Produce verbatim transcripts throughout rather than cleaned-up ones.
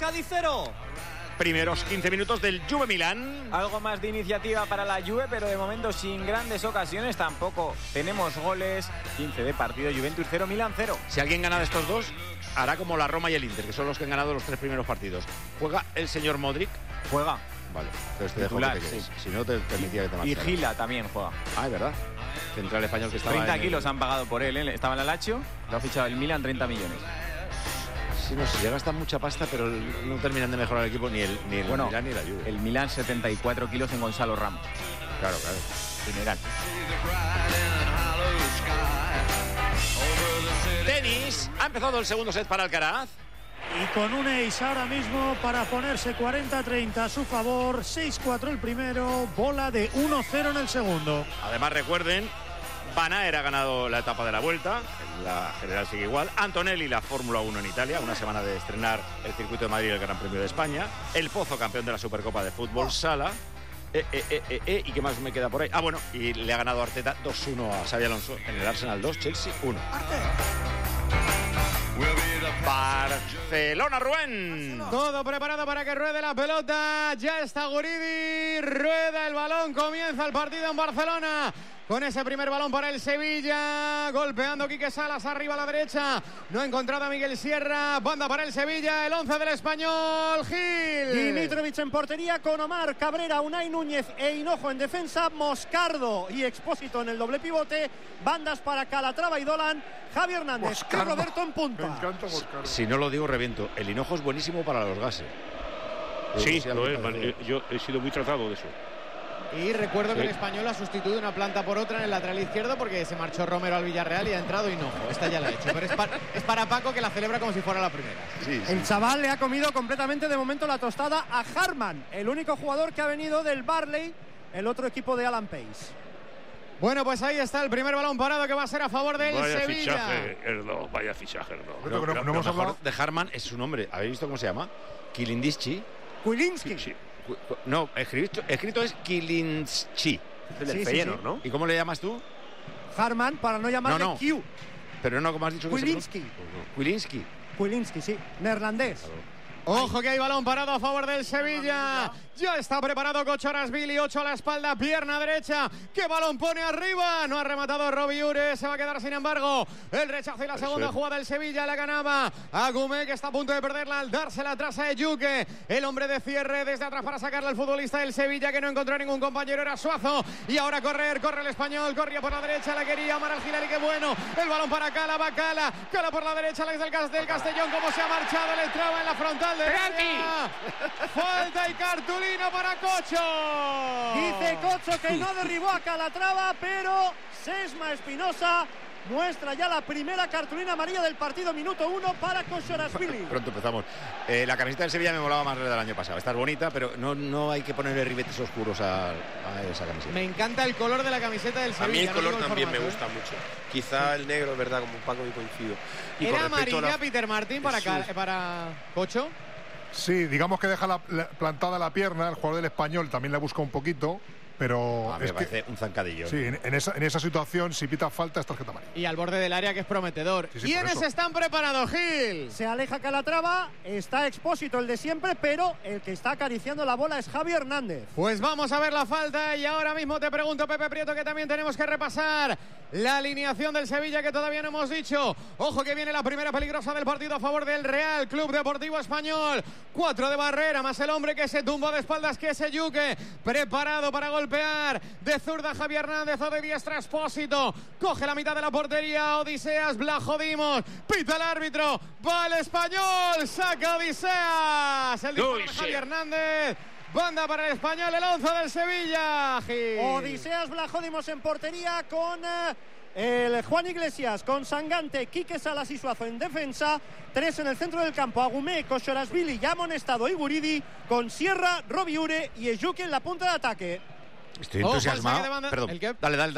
Cádiz cero. Primeros quince minutos del Juve Milán. Algo más de iniciativa para la Juve, pero de momento sin grandes ocasiones tampoco. Tenemos goles, quince de partido, Juventus cero, Milán cero. Si alguien gana de estos dos, hará como la Roma y el Inter, que son los que han ganado los tres primeros partidos. ¿Juega el señor Modric? Juega. Vale, entonces te dejo Titular, que te quedes. sí. Si no, te permitía que te Y marcharas. Gila también juega. Ah, es verdad. Central español que estaba treinta en el- kilos han pagado por él, ¿eh? Estaba en la Lazio, lo ha fichado el Milan, treinta millones. Sí, no, se gasta mucha pasta, pero no terminan de mejorar el equipo ni el, ni el Bueno, Milán ni la Juve. El Milan setenta y cuatro kilos en Gonzalo Ramos. Claro, claro. General. Tenis. Ha empezado el segundo set para Alcaraz. Y con un ace ahora mismo para ponerse cuarenta treinta a su favor. seis cuatro el primero, bola de uno cero en el segundo. Además, recuerden, Van Aert ha ganado la etapa de la Vuelta, la general sigue igual. Antonelli, la Fórmula uno en Italia, una semana de estrenar el circuito de Madrid y el Gran Premio de España. El Pozo, campeón de la Supercopa de Fútbol Sala. Eh, eh, eh, eh, eh, ¿Y qué más me queda por ahí? Ah, bueno, y le ha ganado Arteta dos uno a Xabi Alonso en el Arsenal dos, Chelsea uno. Barcelona, Rubén. Todo preparado para que ruede la pelota. Ya está Guridi. Rueda el balón. Comienza el partido en Barcelona. Con ese primer balón para el Sevilla. Golpeando Quique Salas arriba a la derecha. No ha encontrado a Miguel Sierra. Banda para el Sevilla. El once del Español. Gil. Dimitrovic en portería con Omar, Cabrera, Unai Núñez e Hinojo en defensa. Moscardo y Expósito en el doble pivote. Bandas para Calatrava y Dolan. Javi Hernández Moscardo. y Roberto en punta. Me encanta Moscardo. Si no lo digo, reviento. El hinojo es buenísimo para los gases. Sí, Sí, lo es, algo vale, yo he sido muy tratado de eso. Y recuerdo que Sí. el Español ha sustituido una planta por otra en el lateral izquierdo porque se marchó Romero al Villarreal y ha entrado Hinojo. Esta ya la ha hecho, pero es para, es para Paco, que la celebra como si fuera la primera. Sí, sí. El chaval le ha comido completamente de momento la tostada a Harman, el único jugador que ha venido del Barley, el otro equipo de Alan Pace. Bueno, pues ahí está el primer balón parado que va a ser a favor del Vaya Sevilla. fichaje, Erdo, vaya fichaje, Erdo. Pero, pero Lo- no lo hemos mejor hablado. de Harman es su nombre. ¿Habéis visto cómo se llama? Kilindischi. Kulinski. Sí, Cu- cu- No, escrito, escrito es Kilinschi. Sí, sí, Feyenoord, sí. ¿no? ¿Y cómo le llamas tú? Harman, para no llamarle No, no. Q. Pero no, como has dicho que se Kulinski. pronuncia. Kulinski. Kulinski, sí. Neerlandés. Ojo que hay balón parado a favor del Sevilla. Ya está preparado Kochorasvili, ocho a la espalda, pierna derecha. ¿Qué balón pone arriba? No ha rematado Robi Ure, se va a quedar sin embargo el rechazo y la segunda es. jugada del Sevilla. La ganaba Agumé, que está a punto de perderla al dársela atrás a Ejuke. El hombre de cierre desde atrás para sacarle al futbolista del Sevilla, que no encontró ningún compañero, era Suazo. Y ahora correr, corre el Español, corría por la derecha, la quería Omar Al-Hilali, qué bueno. El balón para Cala, va Cala, Cala por la derecha, Alex del, Cas- del Castellón, como se ha marchado, le traba en la frontal derecha. Falta y cartulina para Cocho. Dice Cocho que no derribó a Calatrava, pero Sesma Espinosa muestra ya la primera cartulina amarilla del partido, minuto uno para Kochorasvili. Pronto empezamos. Eh, la camiseta del Sevilla me molaba más la del año pasado. Está bonita, pero no, no hay que ponerle ribetes oscuros a, a esa camiseta. Me encanta el color de la camiseta del A Sevilla. mí el no color digo también me formato, gusta ¿eh? mucho. Quizá el negro, es verdad, como Paco y coincido. Y ¿Era con respecto a amarilla la- Peter Martín para, Eso Cal- es. para Cocho? Sí, digamos que deja la, la- plantada la pierna. El jugador del Español también la busca un poquito, pero A mí es me que parece un zancadillo. sí, en, en esa, en esa situación, si pita falta, es tarjeta amarilla. Y al borde del área, que es prometedor. Sí, sí, por ¿Quiénes eso. están preparados, Gil? Se aleja Calatrava, está Expósito, el de siempre, pero el que está acariciando la bola es Javi Hernández. Pues vamos a ver la falta y ahora mismo te pregunto, Pepe Prieto, que también tenemos que repasar la alineación del Sevilla, que todavía no hemos dicho. Ojo que viene la primera peligrosa del partido a favor del Real Club Deportivo Español. Cuatro de barrera, más el hombre que se tumba de espaldas, que es Ejuke. Preparado para golpear de zurda Javi Hernández, o de diestra Expósito. Coge la mitad de la portería Odiseas Blajodimos. Pita el árbitro. Va el Español. Saca Odiseas. El disparo de Uy, sí. Javi Hernández. Banda para el Español, el once del Sevilla. Gil. Odiseas Blajodimos en portería con eh, el Juan Iglesias, con Sangante, Quique Salas y Suazo en defensa. Tres en el centro del campo, Agumé, Kochorasvili, ya amonestado y Guridi, con Sierra, Robi Ure y Ejuke en la punta de ataque. Estoy Ojo, el entusiasmado. saque de banda- Perdón. ¿El qué? Dale, dale, dale.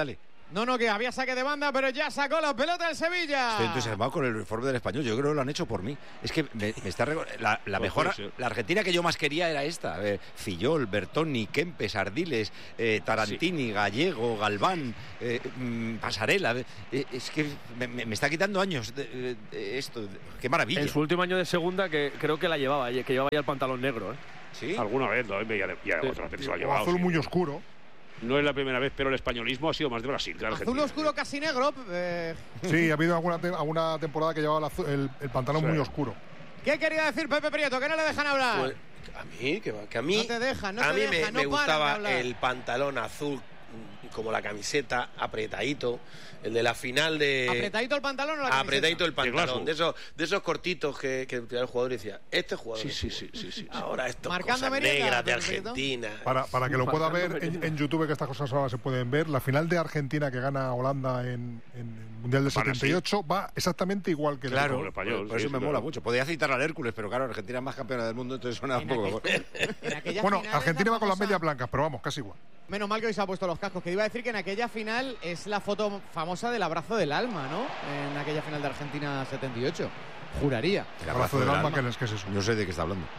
No, no, que había saque de banda, pero ya sacó la pelota el Sevilla. Estoy entusiasmado con el uniforme del Español. Yo creo que lo han hecho por mí. Es que me, me está rego- la, la Pues mejor, puede ser. la Argentina que yo más quería era esta. Eh, Fillol, Bertoni, Kempes, Ardiles, eh, Tarantini, Gallego, Galván, eh, mm, Pasarela. Eh, es que me, me- me está quitando años de, de- de esto. Qué maravilla. En su último año de segunda, que creo que la llevaba, que llevaba ya el pantalón negro, ¿eh? ¿Sí? Alguna vez, ¿no? Ya, ya Sí. otra vez se lo ha O llevado. azul sí. muy oscuro. No es la primera vez, pero el españolismo ha sido más de Brasil que de Azul Argentina. oscuro casi negro. eh, Sí, ha habido alguna, te- alguna temporada que llevaba el, azu- el- el pantalón Sí. muy oscuro. ¿Qué quería decir Pepe Prieto? Que no le dejan hablar. Pues, a mí, que, va- que a mí, No te dejan, no a te mí dejan, me, no me paran de gustaba hablar. el pantalón azul, mm, como la camiseta, apretadito, el de la final de... ¿Apretadito el pantalón o la camiseta? Apretadito el pantalón, Glasgow. de esos, de esos cortitos que, que utilizaba el jugador y decía, este jugador Sí, es sí, fútbol. sí, sí, sí, sí. Ahora esto Marcando cosas merienda, negras de Pepe Prieto. Argentina. Para, para que lo pueda ver Marcando en, en YouTube, que estas cosas ahora se pueden ver, la final de Argentina que gana Holanda en, en el Mundial del Para setenta y ocho va exactamente igual que el Claro, Como el español, por eso sí, me sí, mola claro. mucho. Podía citar al Hércules, pero claro, Argentina es más campeona del mundo, entonces suena un En poco aquel- en aquellas Bueno, finales, Argentina la va con las famosa- medias blancas, pero vamos, casi igual. Menos mal que hoy se ha puesto los cascos. Que iba a decir que en aquella final es la foto famosa del abrazo del alma, ¿no? En aquella final de Argentina setenta y ocho. Juraría. El Abrazo del alma, que es que es eso. No sé de qué está hablando.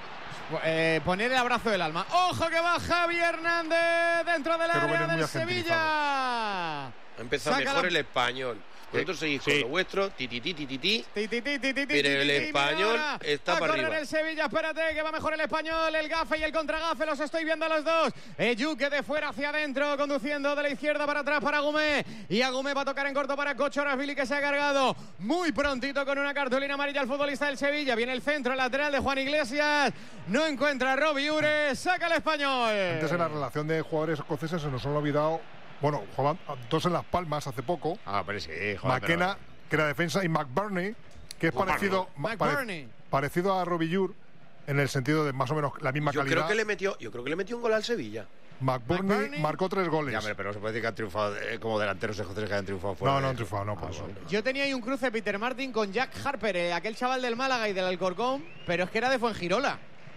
Eh, poner el abrazo del alma. ¡Ojo que va Javi Hernández dentro del Pero área viene muy del argentinizado. Sevilla! Ha empezado Saca mejor la- el español. Vosotros seguís con Sí. lo vuestro, ti, ti, ti, ti, ti, ti. Ti, ti, ti, ti, ti, Pero ti, el ti, ti, español mira ahora. está a para correr arriba. el Sevilla, espérate, que va mejor el español, el gafe y el contragafe, los estoy viendo a los dos. Eyuque de fuera hacia adentro, conduciendo de la izquierda para atrás para Agumé. Y Agumé va a tocar en corto para Cochorasvili, que se ha cargado muy prontito con una cartulina amarilla al futbolista del Sevilla. Viene el centro lateral de Juan Iglesias. No encuentra a Robbie Ure, saca el español. Antes en la relación de jugadores escoceses se nos han olvidado, bueno, jugaban dos en Las Palmas hace poco, Ah, pero sí, joder, McKenna, que era defensa, y McBurney, que es parecido, ma- pare- McBurney. parecido a Robbie Jure en el sentido de más o menos la misma Yo calidad. creo que le metió, yo creo que le metió un gol al Sevilla. McBurney, McBurney. marcó tres goles. Ya, hombre, pero no se puede decir que han triunfado eh, como delanteros escoceses que han triunfado fuera. No, de- no han triunfado, no, por Ah, eso. bueno. Yo tenía ahí un cruce Peter Martin con Jack Harper, eh, aquel chaval del Málaga y del Alcorcón, pero es que era de Fuengirola.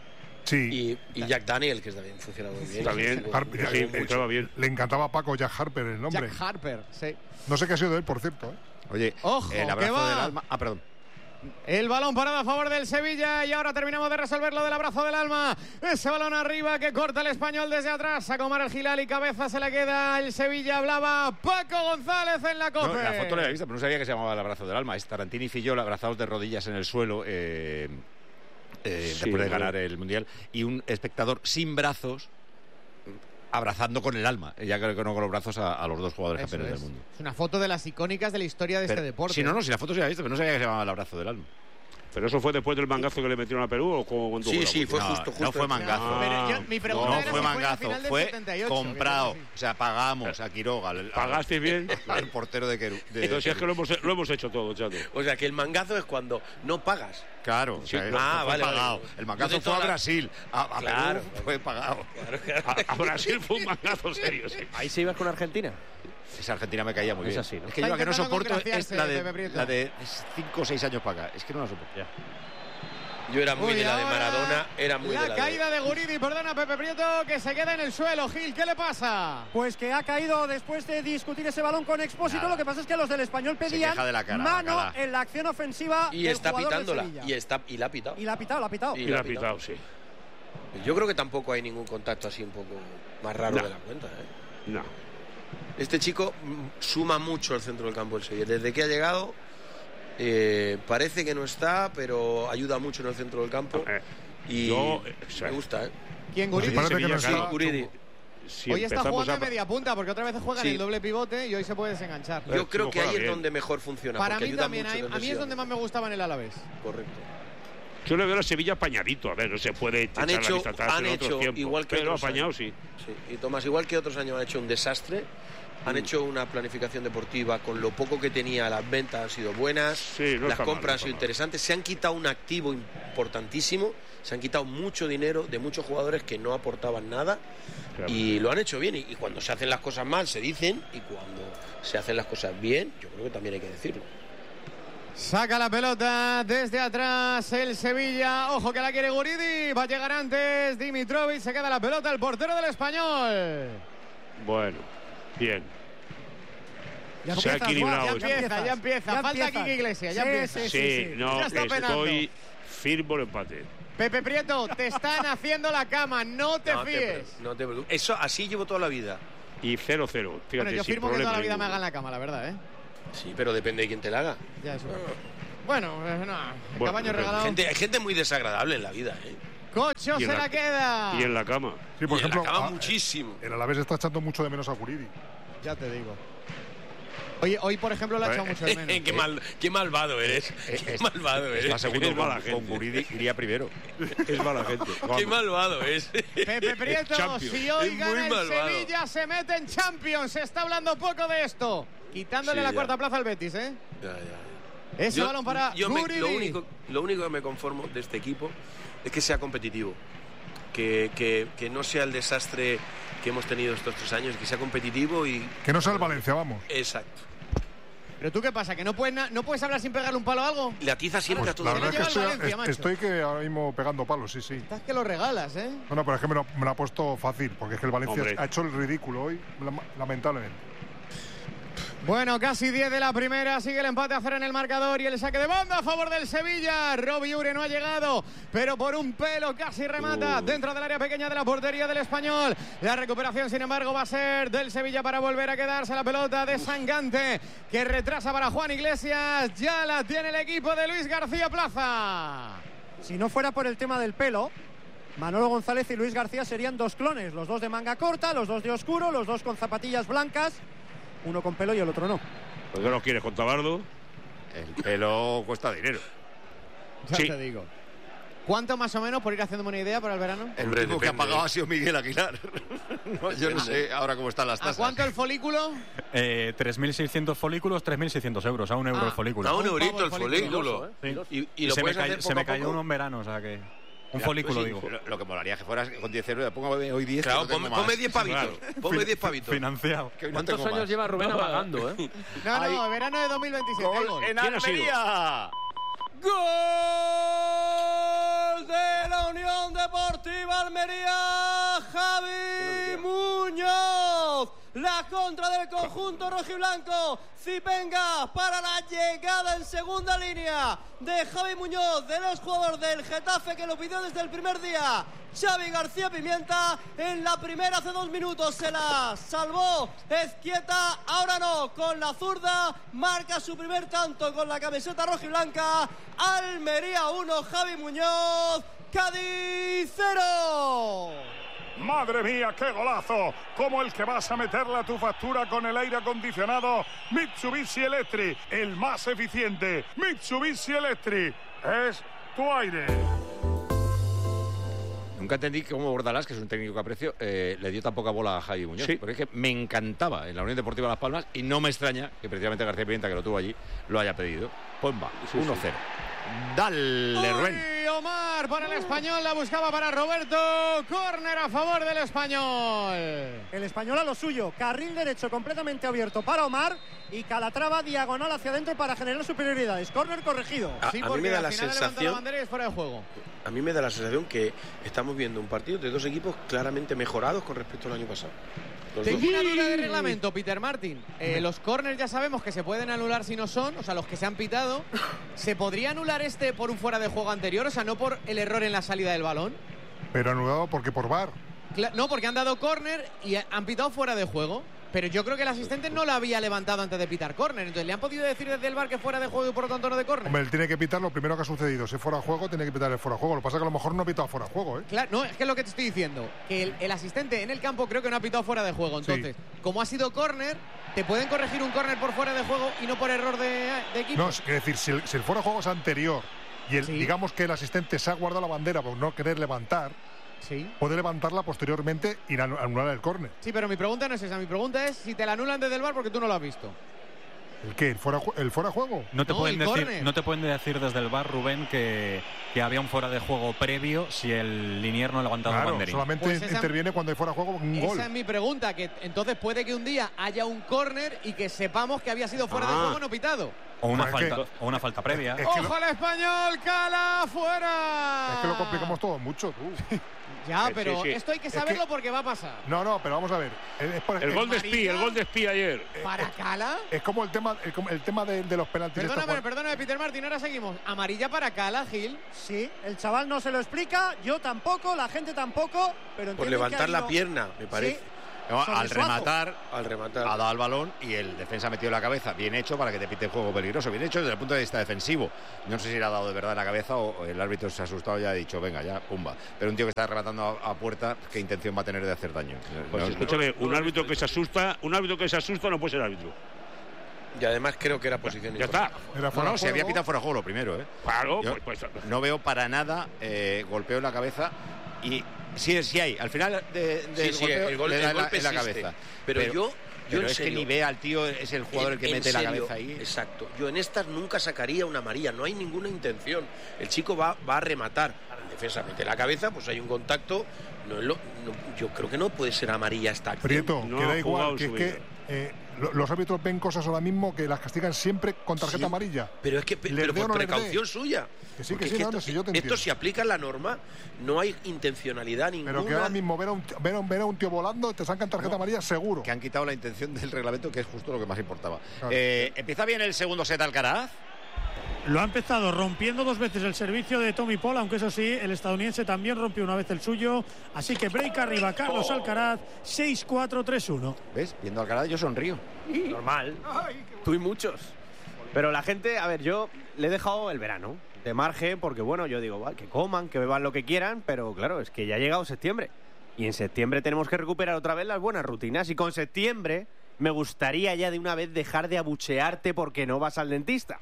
Sí, Y, y Jack Daniel, que también funciona muy bien. También, Harper, sí, mucho. entraba bien. le encantaba a Paco Jack Harper el nombre. Jack Harper, sí. No sé qué ha sido de él, por cierto. ¿eh? Oye, Ojo, el que abrazo va. del alma. Ah, perdón. El balón parado a favor del Sevilla y ahora terminamos de resolver lo del abrazo del alma. Ese balón arriba que corta el español desde atrás. A Omar el Gilal y cabeza se le queda el Sevilla. Hablaba Paco González en la No, copa. la foto la había visto, pero no sabía que se llamaba el abrazo del alma. Es Tarantini y Fillol abrazados de rodillas en el suelo eh, eh, Sí, después de bueno. ganar el Mundial. Y un espectador sin brazos abrazando con el alma, ya que no con los brazos a, a los dos jugadores Eso campeones es. del mundo. Es una foto de las icónicas de la historia de Pero- este deporte. Sí, no, no, si la foto se había visto, pero no sabía que se llamaba el abrazo del alma. Pero eso fue después del mangazo que le metieron a Perú o como cuando Sí, sí, fue No, justo, justo. no fue mangazo. Pero yo- mi pregunta No era fue si mangazo, fue, la final fue del setenta y ocho, comprado. que creo que O sea, pagamos a Quiroga. al- al- ¿Pagasteis bien? al portero de Querú. de- Entonces es que lo hemos, lo hemos hecho todo, chato. O sea, que el mangazo es cuando no pagas. Claro, o sea, Sí, no- ah, no fue vale, pagado. vale. El mangazo Yo de fue a toda la- Brasil. A, a Claro, Perú claro. fue pagado. A, a Brasil fue un mangazo serio, sí. Ahí se ibas con Argentina. Esa Argentina me caía muy Es bien. así, ¿no? Es que Está yo la que no intentando soporto es congraciarse, la Pepe de, Prieto. la de cinco o seis años para acá. Es que no la soporto. Yo era muy Uy, de la de ahora Maradona, era muy la de la caída de... de Guridi, perdona Pepe Prieto, que se queda en el suelo. Gil, ¿qué le pasa? Pues que ha caído después de discutir ese balón con Expósito. Nada. Lo que pasa es que los del Español pedían queja de la cara, mano la cara. en la acción ofensiva Y del está jugador del pitándola. Sevilla. Y, está, y la ha pitado. Y la ha pitado, la ha pitado. Y Y la la ha ha pitado, sí. Yo creo que tampoco hay ningún contacto así un poco más raro No. de la cuenta. ¿eh? No. Este chico mm, suma mucho al centro del campo del Sevilla. Desde que ha llegado, eh, parece que no está, pero ayuda mucho en el centro del campo. Eh, Y yo, eh, o sea, me gusta, ¿eh? ¿Quién, Pues Guridi? si parece que no Sevilla, está, claro. Guridi. si Hoy está empezamos jugando a- en media punta, porque otra vez juega en Sí. el doble pivote y hoy se puede desenganchar. Pero Yo creo no que juega ahí es bien. donde mejor funciona. Para porque mí ayuda también, mucho hay- en a mí es lesiones. donde más me gustaba en el Alavés. Correcto. Yo le veo a Sevilla apañadito. A ver, no se puede echar Han hecho- la vista atrás han en otros hecho tiempos. igual que pero otros apañado años. sí. Sí. Y Tomás, igual que otros años han hecho un desastre, han hecho una planificación deportiva con lo poco que tenía, las ventas han sido buenas, Sí, no las está mal, compras no han está sido mal. interesantes, se han quitado un activo importantísimo, se han quitado mucho dinero de muchos jugadores que no aportaban nada Claro. y lo han hecho bien. Y, y cuando se hacen las cosas mal se dicen, y cuando se hacen las cosas bien, yo creo que también hay que decirlo. Saca la pelota desde atrás el Sevilla. Ojo que la quiere Guridi. Va a llegar antes Dimitrovic. Se queda la pelota el portero del Español. Bueno, bien. Ya se ha empiezas, equilibrado. Ya eso. empieza, ya empieza. Ya Falta empiezas. Quique Iglesias, ya Sí, empieza. sí, Sí, sí, sí. no, Ya está penando. estoy firme el empate. Pepe Prieto, te están haciendo la cama, no te No te, fíes. pre- no te preocupes. Eso así llevo toda la vida. Y cero cero. Fíjate, Bueno, yo sin firmo que toda problema la vida me ninguno. hagan la cama, la verdad, ¿eh? Sí, pero depende de quién te la haga. Ya eso. Bueno, eh, no. El Bueno, cabaño pero regalado. Gente, hay gente muy desagradable en la vida, ¿eh? Cocho Y en se la- la queda. Y en la cama. Sí, por Y en ejemplo, la cama a- muchísimo. el Alavés está echando mucho de menos a Guridi. Ya te digo. Oye, hoy, por ejemplo, lo ha echado mucho de menos. qué, mal, qué malvado eres. Eh, Qué es- malvado eres. Está segundo Es mala con, gente. con Guridi, iría primero. Es mala gente. Qué Vamos. malvado es. Pepe Prieto, Champions. si hoy Es gana muy el malvado. Sevilla, se mete en Champions. Se está hablando poco de esto. Quitándole Sí, la ya. cuarta plaza al Betis, ¿eh? Ya, ya. Ese Yo- balón para yo me- Guridi. lo, único, lo único que me conformo de este equipo es que sea competitivo. Que, que, que no sea el desastre que hemos tenido estos tres años, que sea competitivo y. Que no sea el Valencia, vamos. Exacto. ¿Pero tú qué pasa? ¿Que no puedes, na- no puedes hablar sin pegarle un palo a algo? Le atiza siempre a todo. La se lo verdad es que lleva el estoy, Valencia, es- macho. estoy que ahora mismo pegando palos, sí, sí. Estás que lo regalas, ¿eh? Bueno, pero es que me lo, me lo ha puesto fácil, porque es que el Valencia Hombre. ha hecho el ridículo hoy, lam- lamentablemente. Bueno, casi diez de la primera, sigue el empate a cero en el marcador y el saque de banda a favor del Sevilla. Robbie Ure no ha llegado, pero por un pelo casi remata Uh. dentro del área pequeña de la portería del Español. La recuperación, sin embargo, va a ser del Sevilla para volver a quedarse la pelota de Sangante, que retrasa para Juan Iglesias. Ya la tiene el equipo de Luis García Plaza. Si no fuera por el tema del pelo, Manolo González y Luis García serían dos clones, los dos de manga corta, los dos de oscuro, los dos con zapatillas blancas, uno con pelo y el otro no. ¿Por qué no quieres con Tabardo? El pelo cuesta dinero. Ya Sí. te digo. ¿Cuánto más o menos, por ir haciéndome una idea para el verano? El Hombre, único que ha depende. pagado ha sido Miguel Aguilar. No, yo no sé ahora cómo están las ¿A tasas. cuánto el folículo? Eh, tres mil seiscientos folículos, tres mil seiscientos euros, a un euro Ah, el folículo. A un Un eurito pavo el el folículo. folículo, Y, y Y lo se me, puedes cayó, hacer se poco me a cayó poco. uno en verano, o sea que... Un Ya, folículo, pues sí, digo. Lo, lo que molaría que fueras con diez euros. Póngame hoy diez. Claro, que no tengo ponme, más. ponme diez pavitos. Claro. Ponme diez pavitos. Financiado. Que hoy no ¿Cuántos tengo años más. lleva Rubén amagando, eh? No, no, verano de dos mil veintisiete. hay gol. ¿Quién ha sido? ¡Gol de la Unión Deportiva Almería! ¡Javi Muñoz! La contra del conjunto rojiblanco. Zipenga para la llegada en segunda línea de Javi Muñoz, de los jugadores del Getafe, que lo pidió desde el primer día. Xavi García Pimienta en la primera hace dos minutos se la salvó Ezquieta, ahora no, con la zurda marca su primer tanto con la camiseta rojiblanca. Almería uno, Javi Muñoz, Cádiz cero. Madre mía, qué golazo, como el que vas a meterle a tu factura con el aire acondicionado Mitsubishi Electric, el más eficiente. Mitsubishi Electric es tu aire. Nunca entendí cómo Bordalás, que es un técnico que aprecio, eh, le dio tan poca bola a Javi Muñoz. Sí. Porque es que me encantaba en la Unión Deportiva Las Palmas y no me extraña que precisamente García Pimienta, que lo tuvo allí, lo haya pedido. Pues va, Sí, uno cero. Dale, Rubén. Uy, Omar para el Español, la buscaba para Roberto. Córner a favor del Español. El Español a lo suyo, carril derecho completamente abierto para Omar y Calatrava diagonal hacia adentro para generar superioridades. Córner corregido. A, Sí, a mí porque me da al la final levanta la sensación, bandera y es fuera de juego. a mí me da la sensación que estamos viendo un partido de dos equipos claramente mejorados con respecto al año pasado. Los dos. Tengo una duda de reglamento, Peter Martin. Eh, los corners ya sabemos que se pueden anular si no son, o sea, los que se han pitado. ¿Se podría anular este por un fuera de juego anterior? O sea, no por el error en la salida del balón. Pero anulado porque por V A R. Cla- No, porque han dado córner y han pitado fuera de juego. Pero yo creo que el asistente no lo había levantado antes de pitar córner. Entonces, ¿le han podido decir desde el bar que fuera de juego y por lo tanto no de córner? Hombre, él tiene que pitar lo primero que ha sucedido. Si es fuera de juego, tiene que pitar el fuera de juego. Lo que pasa es que a lo mejor no ha pitado fuera de juego, ¿eh? Claro, no, es que es lo que te estoy diciendo. Que el, el asistente en el campo creo que no ha pitado fuera de juego. Entonces, como ha sido córner, te pueden corregir un córner por fuera de juego y no por error de, de equipo. No, es que decir, si el, si el fuera de juego es anterior y el, Sí. digamos que el asistente se ha guardado la bandera por no querer levantar, Sí. puede levantarla posteriormente y anu- anular el córner. Sí, pero mi pregunta no es esa. Mi pregunta es si te la anulan desde el bar porque tú no lo has visto. ¿El qué? ¿El fuera, ju- el fuera de juego? No te, No, pueden el decir, córner. no te pueden decir desde el bar, Rubén, que, que había un fuera de juego previo si el linier no ha levantado el Claro, banderín. solamente Pues esa- interviene cuando hay fuera de juego un gol. Esa es mi pregunta, que entonces puede que un día haya un córner y que sepamos que había sido fuera de Ah. juego no pitado. O una, Pues es falta, que- o una falta previa. Es que ¡Ojo al español! ¡Cala fuera! Es que lo complicamos todo mucho, tú. Ya, Sí, pero sí, sí. esto hay que Es saberlo que- porque va a pasar. No, no, pero vamos a ver. Es, por- El es- gol de Espí, amarilla. el gol de Espí ayer. ¿Para Cala? es como el tema, el, como el tema de, de los penaltis. estos, Perdóname, Juan. perdóname, Peter Martin, ahora seguimos. Amarilla para Cala, Gil. Sí, el chaval no se lo explica, yo tampoco, la gente tampoco, pero Por entienden levantar que ha la habido- pierna, me parece. Sí, No, sobre al Suazo. rematar, Al rematar. ha dado el balón y el defensa ha metido la cabeza. Bien hecho para que te pite el juego peligroso. Bien hecho desde el punto de vista defensivo. No sé si le ha dado de verdad en la cabeza o el árbitro se ha asustado y ha dicho, venga, ya, pumba. Pero un tío que está rematando a, a puerta, ¿qué intención va a tener de hacer daño? Pues No, escúchame, un árbitro que se asusta, un árbitro que se asusta no puede ser árbitro. Y además creo que era posición Ya está. incorrecta. Era no, fuera no, de se había juego. pitado fuera de juego lo primero, ¿eh? Claro, Yo pues, pues, no veo para nada eh, golpeo en la cabeza y sí, sí hay. Al final de, de Sí, sí, golpeo, el gol- le el en la- golpe en la existe. cabeza. Pero yo- yo pero en es que serio- ni ve al tío, es el jugador el que En- en mete la serio, cabeza ahí. Exacto. Yo en estas nunca sacaría una amarilla, no hay ninguna intención. El chico va, va a rematar. El defensa mete la cabeza, pues hay un contacto. No es lo- no- yo creo que no puede ser amarilla esta acción. Prieto, No que ha da igual, jugado que es su que vida. eh, lo- los árbitros ven cosas ahora mismo que las castigan siempre con tarjeta Sí, amarilla. Pero es que pe- Les pero dé o por no les dé. precaución suya. Que sí, que Porque sí, es no, no, esto, si yo te esto entiendo. si aplica la norma, no hay intencionalidad ninguna. Pero que ahora mismo ver a un, t- ver a un, ver a un tío volando te sacan tarjeta amarilla seguro. Que han quitado la intención del reglamento, que es justo lo que más importaba. Claro. Eh, empieza bien el segundo set Alcaraz. Lo ha empezado rompiendo dos veces el servicio de Tommy Paul, aunque eso sí, el estadounidense también rompió una vez el suyo. Así que break arriba Carlos Alcaraz, seis cuatro tres uno. ¿Ves? Viendo a Alcaraz yo sonrío. Normal. Tú y muchos. Pero la gente, a ver, yo le he dejado el verano de margen porque, bueno, yo digo, vale, que coman, que beban lo que quieran, pero claro, es que ya ha llegado septiembre. Y en septiembre tenemos que recuperar otra vez las buenas rutinas. Y con septiembre me gustaría ya de una vez dejar de abuchearte porque no vas al dentista.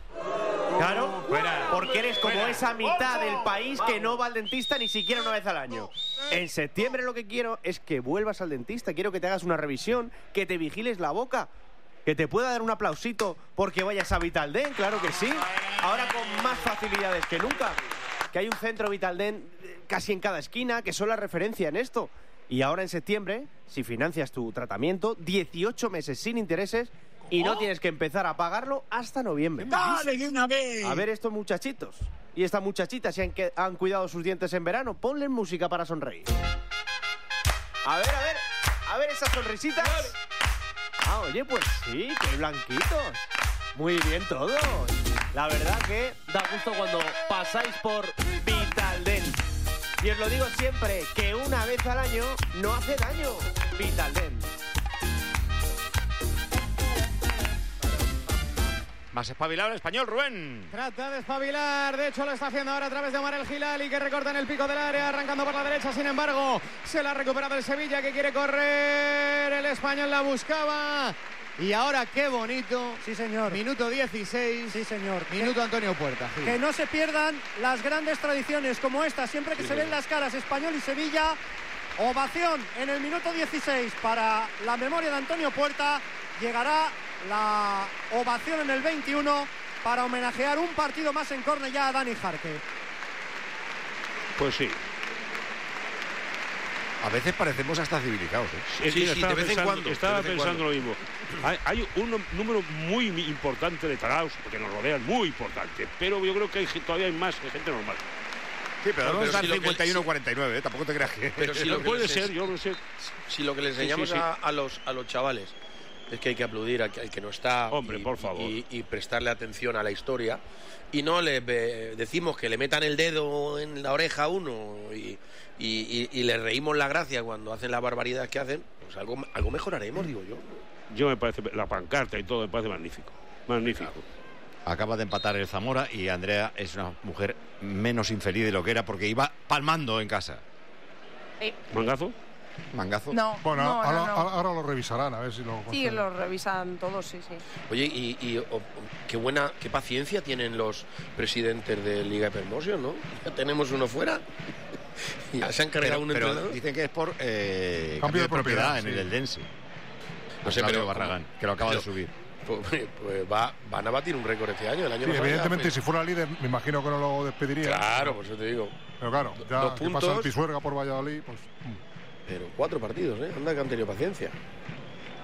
Claro, porque eres como esa mitad del país que no va al dentista ni siquiera una vez al año. En septiembre lo que quiero es que vuelvas al dentista, quiero que te hagas una revisión, que te vigiles la boca, que te pueda dar un aplausito porque vayas a Vitaldent, claro que sí. Ahora con más facilidades que nunca, que hay un centro Vitaldent eh, casi en cada esquina, que son la referencia en esto. Y ahora en septiembre, si financias tu tratamiento, dieciocho meses sin intereses y no tienes que empezar a pagarlo hasta noviembre. ¡Dale de una vez! A ver estos muchachitos y estas muchachitas si han, que, han cuidado sus dientes en verano, ponle música para sonreír. A ver, a ver, a ver esas sonrisitas. Ah, oye, pues sí, qué blanquitos. Muy bien todos. La verdad que da gusto cuando pasáis por Vitaldent. Y os lo digo siempre, que una vez al año no hace daño. Vitaldent. Más espabilado el español, Rubén. Trata de espabilar, de hecho lo está haciendo ahora a través de Omar El Gilali, que recorta en el pico del área, arrancando por la derecha, sin embargo, se la ha recuperado el Sevilla, que quiere correr, el español la buscaba, y ahora qué bonito. Sí, señor. Minuto dieciséis. Sí, señor. Minuto Antonio Puerta. Sí. Que no se pierdan las grandes tradiciones como esta, siempre que Sí, se sí. ven las caras Español y Sevilla. Ovación en el minuto dieciséis para la memoria de Antonio Puerta. Llegará la ovación en el veintiuno para homenajear un partido más en Cornellá a Dani Jarque. Pues sí. A veces parecemos hasta civilizados, ¿eh? Es que estaba pensando, estaba pensando lo mismo. Hay, hay un número muy importante de tarados que nos rodean, muy importante. Pero yo creo que hay, todavía hay más gente normal. Sí, pero Pero vamos a estar si lo que- cincuenta y uno cuarenta y nueve, ¿eh? Tampoco te creas que... Pero si lo que puede les ser, es- yo no sé. Si lo que le enseñamos Sí, sí, sí. A, a los, a los chavales es que hay que aplaudir al que, al que no está. Hombre, y, por favor. Y, y prestarle atención a la historia. Y no le ve- decimos que le metan el dedo en la oreja a uno y, y, y- y le reímos la gracia cuando hacen la barbaridad que hacen, pues algo, algo mejoraremos, digo yo. Yo me parece, la pancarta y todo me parece magnífico. Magnífico. Acaba de empatar el Zamora y Andrea es una mujer menos infeliz de lo que era porque iba palmando en casa. ¿Mangazo? ¿Mangazo? No, Bueno, no, ahora, no, no. ahora- ahora lo revisarán, a ver si lo... Sí, lo revisan todos, sí, sí. Oye, y, y, o- o- qué buena, qué paciencia tienen los presidentes de Liga de Promotion, ¿no? Ya tenemos uno fuera. Ya se han cargado Pero, un pero entrenador. dicen que es por eh, Cambio cambio de de propiedad, propiedad, en sí. el Eldense. No sé, Claudio pero- Barragán, que lo acaba pero- de subir. Pues, pues va, van a batir un récord este año, el año Sí, pasado ya evidentemente, fue- si fuera líder, me imagino que no lo despediría. Claro, por eso te digo. Pero claro, ya Dos que puntos. pasa el Pisuerga por Valladolid, pues... mm. Pero cuatro partidos, ¿eh? Anda que han tenido paciencia.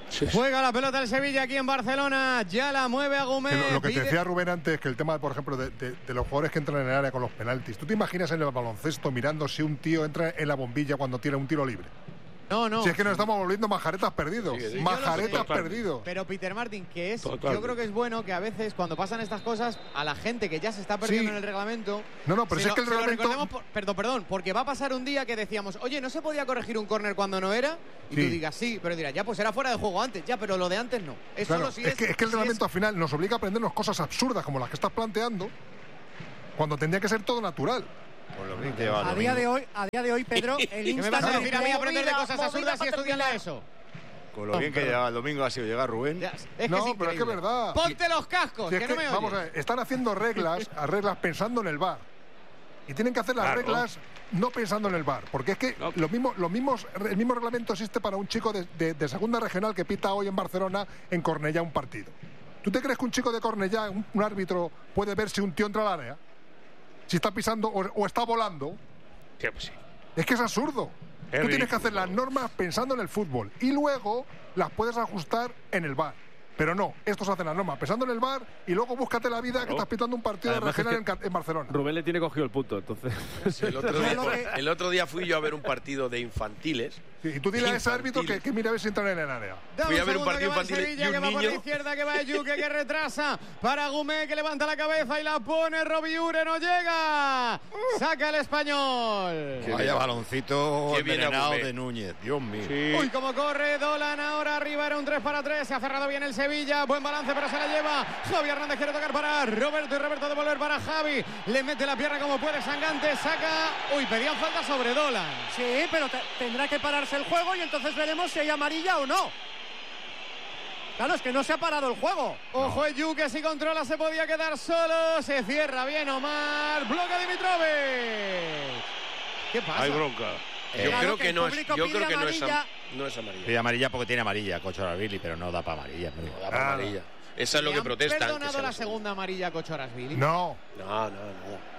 Sí. Juega la pelota el Sevilla aquí en Barcelona, ya la mueve Agumé. Lo, lo que pide... te decía Rubén antes, que el tema, por ejemplo, de, de, de los jugadores que entran en el área con los penaltis. ¿Tú te imaginas en el baloncesto mirando si un tío entra en la bombilla cuando tiene un tiro libre? No, no. Si es que nos estamos volviendo majaretas perdidos. Sí, sí. Majaretas perdidos. Pero Peter Martin, que es, Total. yo creo que es bueno que a veces cuando pasan estas cosas, a la gente que ya se está perdiendo Sí. en el reglamento. No, no, pero si se es que lo- el se lo reglamento- recordemos por- perdón, perdón, porque va a pasar un día que decíamos, oye, ¿no se podía corregir un córner cuando no era? Y Sí. tú digas, sí, pero dirás, ya, pues era fuera de juego antes, ya, pero lo de antes no. Es Claro, solo si es, es. que, es que el si reglamento al final nos obliga a aprendernos cosas absurdas como las que estás planteando, cuando tendría que ser todo natural. A día de hoy, a día de hoy, Pedro, el ¿Qué me vas a Instagram decir a mí aprender de movida- cosas movida absurdas y para estudiar la terminar. ESO? Con lo bien que llegaba el domingo ha sido llegar Rubén. Ya, es no, que es pero es que es increíble. verdad. Ponte los cascos, Si es que, que, no me oyes. vamos a ver, están haciendo reglas, a reglas pensando en el V A R. Y tienen que hacer las Claro. reglas no pensando en el V A R. Porque es que lo mismo, lo mismos, el mismo reglamento existe para un chico de, de- de segunda regional que pita hoy en Barcelona, en Cornellá, un partido. ¿Tú te crees que un chico de Cornellá, un, un árbitro, puede ver si un tío entra al área? Si está pisando o, o está volando. Sí, pues sí. Es que es absurdo. Es Tú tienes que ridículo. hacer las normas pensando en el fútbol y luego las puedes ajustar en el V A R. Pero no, estos hacen las normas pensando en el V A R y luego búscate la vida que estás pitando un partido Además, de regional es en, que Ca- en Barcelona. Rubén le tiene cogido el punto, entonces. El otro, día, el otro día fui yo a ver un partido de infantiles. Sí, y tú dile a ese árbitro que, que mira a ver si entran en el área. Fui a ver un segundo, partido que va el infantil Sevilla, y que un va por la niño. izquierda, que va Yuke, que retrasa para Gumé, que levanta la cabeza y la pone. Robiure no llega. Saca el español. Vaya baloncito Qué bien envenenado Agumé. de Núñez. Dios mío. Uy, cómo corre Dolan ahora arriba, era un tres para tres. Se ha cerrado bien el Sevilla. Buen balance, pero se la lleva. Javi Hernández quiere tocar para Roberto y Roberto devolver para Javi. Le mete la pierna como puede Sangante. Saca. Uy, pedían falta sobre Dolan. Sí, pero te- tendrá que pararse el juego y entonces veremos si hay amarilla o no. Claro, es que no se ha parado el juego. Ojo, Eyu, que si controla se podía quedar solo. Se cierra bien Omar. Bloca Dimitrovic. ¿Qué pasa? Hay bronca. Yo Claro creo que que el no es, público yo pide creo que no es, am- amarilla. no es amarilla. Pide amarilla porque tiene amarilla, Cochorasvili, pero no da para amarilla. No da para amarilla. Esa es lo ¿Le que han protestan. que perdonado sea la la segunda amarilla a Cochorasvili? No. No, no, no.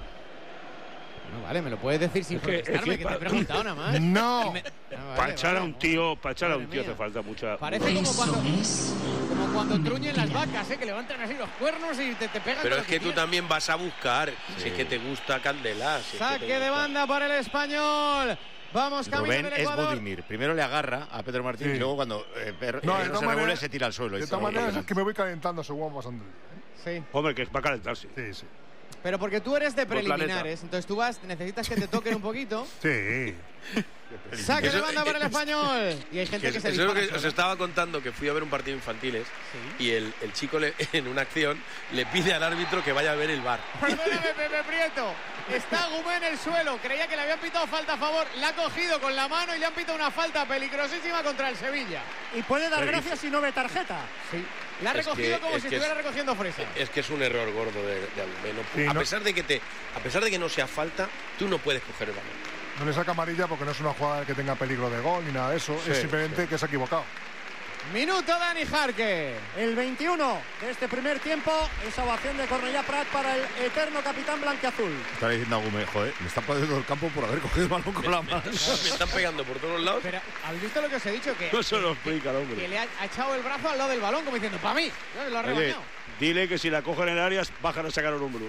No, vale, me lo puedes decir sin Es que- protestarme, es que, que te he pa- preguntado nada más. No. Y me- Ah, vale, Para echar vale. a un tío, para echar a un Madre tío mía. hace falta mucha. Parece como cuando, como cuando truñen las vacas, ¿eh? Que levantan así los cuernos y te, te pegan. Pero con es lo que tú quieras. también vas a buscar si es que te gusta Candela. si es que te Saque de gusta. banda para el español. Vamos, camino Rubén del es Ecuador. Budimir. Primero le agarra a Pedro Martín Sí. y luego cuando eh, per- No, eh, de no todas se revuelve maneras- se tira al suelo. De Es todas maneras es impresionante. que me voy calentando según va pasando el día. Sí. Hombre, que es para calentarse. Sí, sí. Pero porque tú eres de Buen planeta. preliminares, entonces tú vas, necesitas que te toquen un poquito. Sí. Saque de Eso- banda para el español. Y hay gente Que que es- se eso es lo dispara que os sola. estaba contando, que fui a ver un partido infantiles y el, el chico le- en una acción le pide al árbitro que vaya a ver el bar. Perdóname, Pepe Prieto. Está Gumé en el suelo. Creía que le habían pitado falta a favor. La ha cogido con la mano y le han pitado una falta peligrosísima contra el Sevilla. Y puede dar Pero gracias si no ve tarjeta. Sí. La ha Es recogido que- como es si que es- estuviera recogiendo fresa. Es que es un error gordo de, de Agumé, no- Sí, a no- pesar de que te, a pesar de que no sea falta, tú no puedes coger el balón. No le saca amarilla porque no es una jugada que tenga peligro de gol ni nada de eso. Sí, es simplemente que se ha equivocado. Minuto Dani Jarque. El veintiuno de este primer tiempo, esa ovación de Cornellá Prat para el eterno capitán blanquiazul. Está diciendo a Gume, joder, me está perdiendo el campo por haber cogido el balón con la mano. Me están pegando por todos lados. Pero, ¿habéis visto lo que os he dicho? Que, No se lo explica el que hombre. le ha, ha echado el brazo al lado del balón como diciendo, para mí. ¿No? Lo ha Oye, regañado. dile que si la cogen en áreas, bajan a sacar un hombro.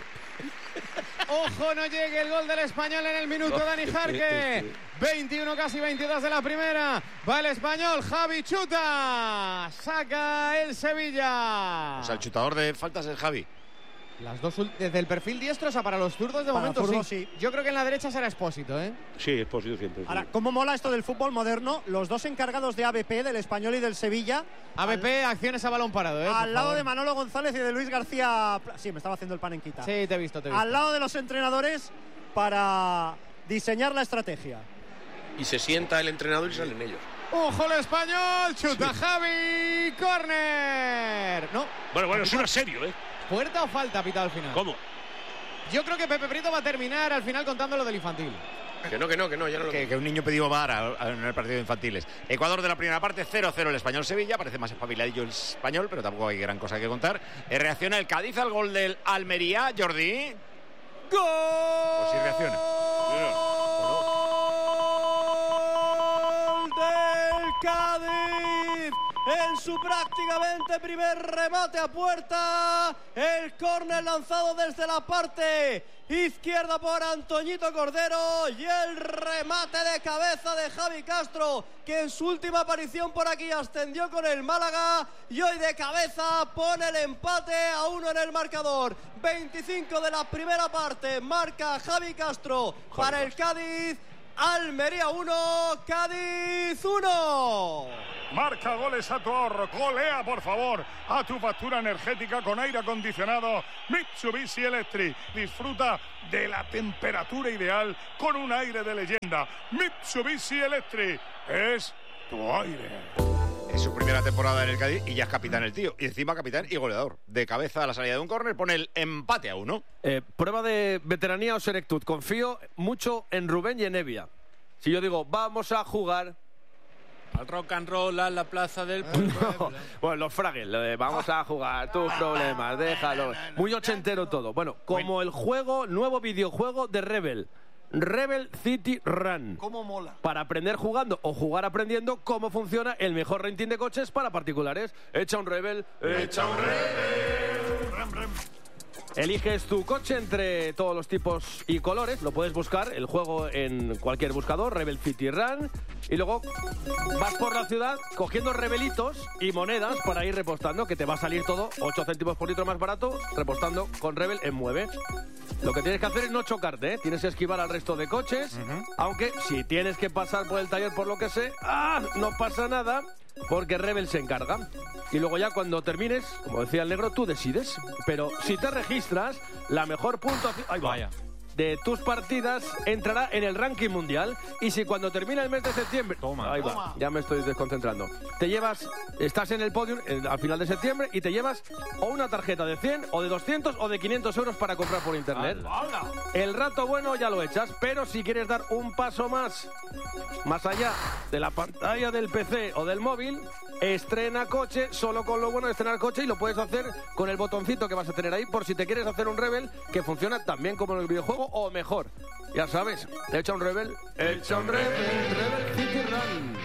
Ojo, no llegue el gol del español en el minuto, Dani Jarque. veintiuno, casi veintidós de la primera. Va el español, Javi chuta. Saca el Sevilla. O sea, el chutador de faltas es Javi. Las dos ul- desde el perfil diestro, o sea, para los zurdos de Para momento zurdos, sí. sí. Yo creo que en la derecha será Expósito, ¿eh? Sí, es posible siempre. sí. Ahora, ¿cómo mola esto del fútbol moderno? Los dos encargados de A B P, del Español y del Sevilla, A B P, acciones a balón parado, ¿eh? Por al lado favor. de Manolo González y de Luis García. Pla- Sí, me estaba haciendo el pan en quita. Sí, te he visto, te he visto. Al lado de los entrenadores para diseñar la estrategia. Y se sienta el entrenador y salen ellos. Ojo el español, chuta Javi, córner. No, Bueno, bueno, suena serio, ¿eh? ¿puerta o falta pitado al final? ¿Cómo? Yo creo que Pepe Prieto va a terminar al final contando lo del infantil. Que no, que no, que no, ya no lo Que, que un niño pidió V A R a- a- en el partido de infantiles. Ecuador de la primera parte, cero cero el Español-Sevilla. Parece más espabiladillo el Español, pero tampoco hay gran cosa que contar. Eh, reacciona el Cádiz al gol del Almería, Jordi. ¡Gol! Pues sí reacciona. Gol del Cádiz. en su prácticamente primer remate a puerta. El córner lanzado desde la parte izquierda por Antoñito Cordero y el remate de cabeza de Javi Castro, que en su última aparición por aquí ascendió con el Málaga y hoy de cabeza pone el empate a uno en el marcador. veinticinco de la primera parte, marca Javi Castro para el Cádiz. Almería uno, Cádiz uno. Marca goles a tu ahorro, golea por favor a tu factura energética con aire acondicionado Mitsubishi Electric. Disfruta de la temperatura ideal con un aire de leyenda. Mitsubishi Electric es tu aire. Es su primera temporada en el Cádiz y ya es capitán el tío. Y encima capitán y goleador. De cabeza a la salida de un córner pone el empate a uno. Eh, prueba de veteranía o senectud. Confío mucho en Rubén y en Evia. Si yo digo, vamos a jugar... Al rock and roll, a la plaza del... No. Bueno, los Fraggles, lo de vamos a jugar, tus problemas, déjalo. Muy ochentero todo. Bueno, como el juego, nuevo videojuego de Rebel. Rebel City Run. ¿Cómo mola? Para aprender jugando o jugar aprendiendo cómo funciona el mejor renting de coches para particulares. Echa un Rebel, echa un Rebel. Rem, rem. Eliges tu coche entre todos los tipos y colores. Lo puedes buscar, el juego en cualquier buscador, Rebel City Run. Y luego vas por la ciudad cogiendo rebelitos y monedas para ir repostando, que te va a salir todo ocho céntimos por litro más barato repostando con Rebel en Mueve. Lo que tienes que hacer es no chocarte, ¿eh? Tienes que esquivar al resto de coches, uh-huh. Aunque si tienes que pasar por el taller por lo que sé, ¡ah! No pasa nada, porque Rebel se encarga. Y luego ya cuando termines, como decía el negro, tú decides. Pero si te registras, la mejor puntuación... ¡Ay, vaya! De tus partidas entrará en el ranking mundial. Y si cuando termina el mes de septiembre... Toma, ahí va, toma. Ya me estoy desconcentrando. Te llevas, estás en el podium eh, al final de septiembre y te llevas o una tarjeta de cien o de doscientos o de quinientos euros para comprar por internet. ¡Hala! El rato bueno ya lo echas, pero si quieres dar un paso más, más allá de la pantalla del P C o del móvil, estrena coche, solo con lo bueno de estrenar coche, y lo puedes hacer con el botoncito que vas a tener ahí por si te quieres hacer un Rebel que funciona también como en el videojuego o mejor. Ya sabes, echa un Rebel, echa un Rebel, Rebel City Run.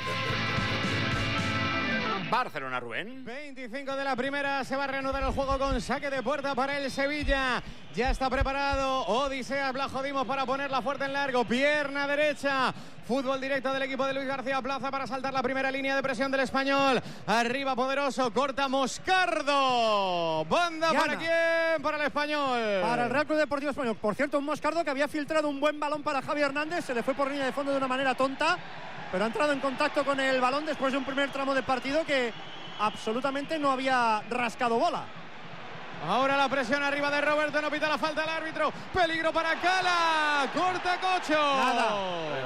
Barcelona, Rubén. veinticinco de la primera, se va a reanudar el juego con saque de puerta para el Sevilla. Ya está preparado Odisea Blajodimos para ponerla fuerte en largo. Pierna derecha. Fútbol directo del equipo de Luis García Plaza para saltar la primera línea de presión del Español. Arriba Poderoso, corta Moscardo. Banda Gana. ¿Para quién? Para el Español. Para el Real Club Deportivo Español. Por cierto, un Moscardo que había filtrado un buen balón para Javi Hernández. Se le fue por línea de fondo de una manera tonta, pero ha entrado en contacto con el balón después de un primer tramo de partido que absolutamente no había rascado bola. Ahora la presión arriba de Roberto, no pita la falta el árbitro. Peligro para Cala. Corta Cocho. Nada.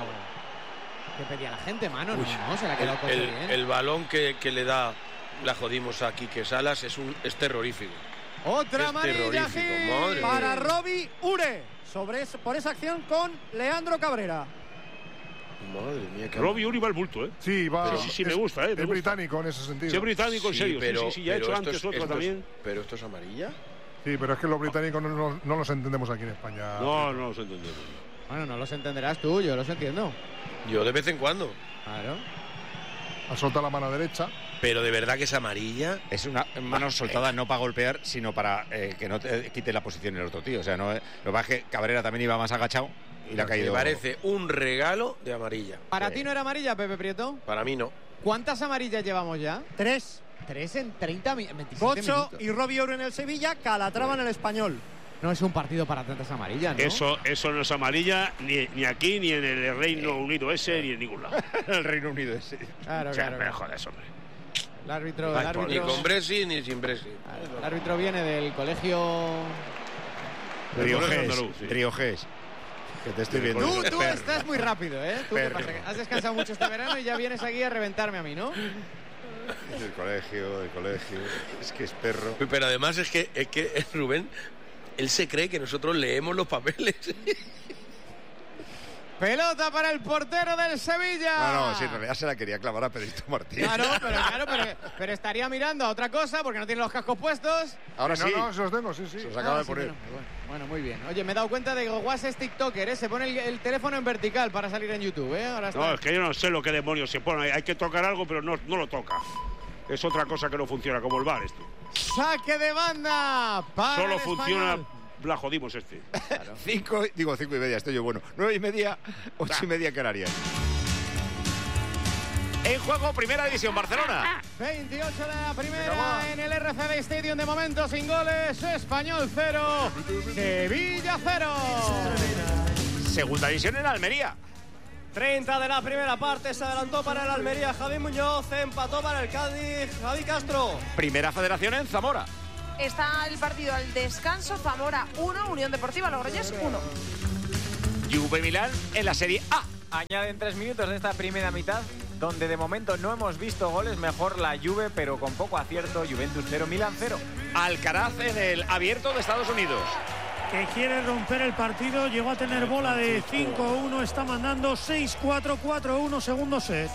¿Qué pedía la gente, mano? Uy, no, se la ha quedado Cocho el, bien. el balón que, que le da la jodimos a Quique Salas es, un, es terrorífico. Otra es amarilla para Robbie Ure sobre es, por esa acción con Leandro Cabrera. Madre mía, que... Robbie Uri va al bulto, ¿eh? Sí, va. Sí, sí, sí, es, me gusta, ¿eh? Me es gusta. británico en ese sentido. Sí, es británico, en sí, serio. Pero, sí, sí, ya ha hecho antes es, otra también. Es, pero esto es amarilla. Sí, pero es que los británicos no, no, no los entendemos aquí en España. No, no los entendemos. Bueno, no los entenderás tú, yo los entiendo. Yo de vez en cuando. Claro. Ha soltado la mano derecha. Pero de verdad que es amarilla. Es una mano soltada no para golpear, sino para eh, que no te quite la posición el otro tío. O sea, no, lo que pasa es que Cabrera también iba más agachado y le ha caído. Me parece un regalo de amarilla. ¿Para sí. ti no era amarilla, Pepe Prieto? Para mí no. ¿Cuántas amarillas llevamos ya? Tres. Tres en treinta, veintisiete Cocho minutos. y Robbie Ure en el Sevilla, Calatrava en el Español. No es un partido para tantas amarillas, ¿no? Eso, eso no es amarilla ni, ni aquí, ni en el Reino Unido ese, ni en ningún lado. El Reino Unido ese. Claro, o sea, claro. me jodas, hombre. El árbitro, Ay, el árbitro... Ni con Bresi ni sin Bresi. El árbitro viene del colegio... Riojés. Riojés. Que te estoy viendo. Tú, tú estás muy rápido, ¿eh? ¿Tú qué pasa? Has descansado mucho este verano y ya vienes aquí a reventarme a mí, ¿no? Del colegio, del colegio. Es que es perro. Pero además es que, es que Rubén, él se cree que nosotros leemos los papeles. Pelota para el portero del Sevilla. No, no, sí, en realidad se la quería clavar a Pedrito Martín. Claro, pero, claro pero, pero estaría mirando a otra cosa porque no tiene los cascos puestos. Ahora no, sí. No, no, se los tengo, sí, sí. Se los acaba ah, de sí, poner. Bueno, bueno, muy bien. Oye, me he dado cuenta de que Guas es TikToker, ¿eh? Se pone el, el teléfono en vertical para salir en YouTube, ¿eh? Ahora está... No, es que yo no sé lo que demonios se pone. Hay que tocar algo, pero no, no lo toca. Es otra cosa que no funciona como el bar esto. Saque de banda para Solo el funciona, español. la jodimos este. Claro. Cinco, digo cinco y media, estoy yo bueno. Nueve y media, ocho y media Canarias. En juego, Primera División, Barcelona. veintiocho de la primera en el R C D Stadium. De momento sin goles. Español cero, Sevilla cero. Segunda División en Almería. treinta de la primera parte, se adelantó para el Almería Javi Muñoz, empató para el Cádiz Javi Castro. Primera Federación en Zamora. Está el partido al descanso, Zamora uno, Unión Deportiva Logroñés uno. Juve Milán en la Serie A. Añaden tres minutos de esta primera mitad, donde de momento no hemos visto goles. Mejor la Juve, pero con poco acierto. Juventus cero, Milán cero. Alcaraz en el Abierto de Estados Unidos. Que quiere romper el partido, llegó a tener bola de cinco uno, está mandando seis cuatro, cuatro uno, segundo set.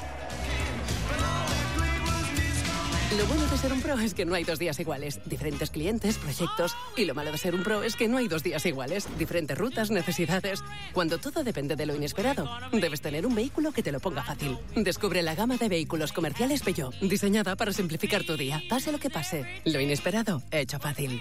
Lo bueno de ser un pro es que no hay dos días iguales. Diferentes clientes, proyectos. Y lo malo de ser un pro es que no hay dos días iguales. Diferentes rutas, necesidades. Cuando todo depende de lo inesperado, debes tener un vehículo que te lo ponga fácil. Descubre la gama de vehículos comerciales Peugeot, diseñada para simplificar tu día. Pase lo que pase, lo inesperado, hecho fácil.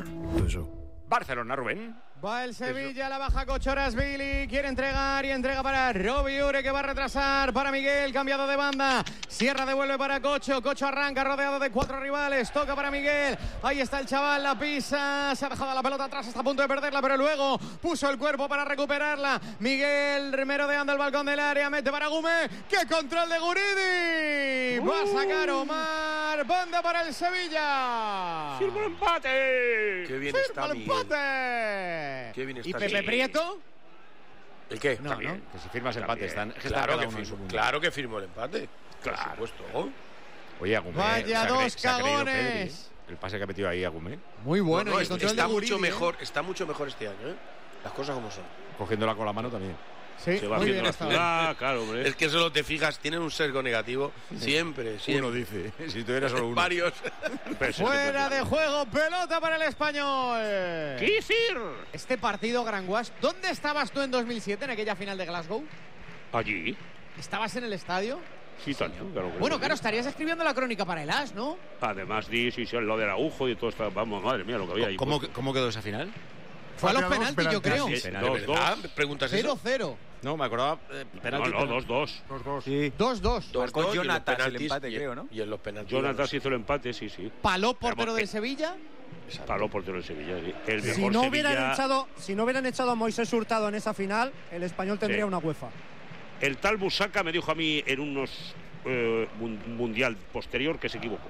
Barcelona, Rubén. Va el Sevilla, la baja Kochorasvili, quiere entregar y entrega para Robi Ure, que va a retrasar para Miguel, cambiado de banda. Sierra devuelve para Cocho, Cocho arranca rodeado de cuatro rivales, toca para Miguel. Ahí está el chaval, la pisa, se ha dejado la pelota atrás, está a punto de perderla, pero luego puso el cuerpo para recuperarla. Miguel merodeando el balcón del área, mete para Gume. ¡Qué control de Guridi! Uh. Va a sacar Omar, banda para el Sevilla. ¡Firma el empate! ¡Qué bien ¡Firma está el Miguel! empate! Qué bien está ¿Y Pepe Miguel. Prieto? ¿El qué? No, También. ¿no? Que si firmas empate, están, Claro, están cada que uno en su firmo, mundo. claro que firmó el empate. Claro. Por supuesto. Oye, Agumé. Vaya se ha cre- dos se ha creído cagones. Pedri, ¿eh? El pase que ha metido ahí Agumé. Muy bueno. No, no, y el es- control está de mucho Guridi, ¿eh? mejor, está mucho mejor este año, ¿eh? Las cosas como son. Cogiéndola con la mano también. Sí, Se va muy haciendo bien la estaba. ciudad, claro, hombre. Es que solo te fijas, tienen un sesgo negativo. Siempre, siempre. Uno dice. Si tuviera solo uno. Varios. Fuera de juego, pelota para el español. ¿Qué decir? Este partido, Granguas, ¿dónde estabas tú en dos mil siete, en aquella final de Glasgow? Allí. ¿Estabas en el estadio? Sí, Tacho, claro que Bueno, sí. claro, estarías escribiendo la crónica para el As, ¿no? Además, di, sí, sí, lo del agujo y todo esto. Vamos, madre mía, lo que había ahí. ¿Cómo, ¿Cómo quedó esa final? Fue a los Había dos penaltis, yo creo. penaltis. Sí, Penal, dos, ¿verdad? dos. ¿Preguntas eso? cero cero. No, me acordaba. Eh, penalti, No, no, pero- dos, dos. Dos, dos. Sí. dos dos. Dos, Marcó dos, y en los Jonatas el penaltis, empate, y- creo, ¿no? Y en los penaltis. Jonathan hizo el empate, sí, sí. Paló portero Pero, del eh, Sevilla. Paró portero en Sevilla. Sí. El mejor Si no, hubieran Sevilla- echado, si no hubieran echado a Moisés Hurtado en esa final, el español tendría Sí. una UEFA. El tal Busaca me dijo a mí en unos eh, mun- mundial posterior que se equivocó.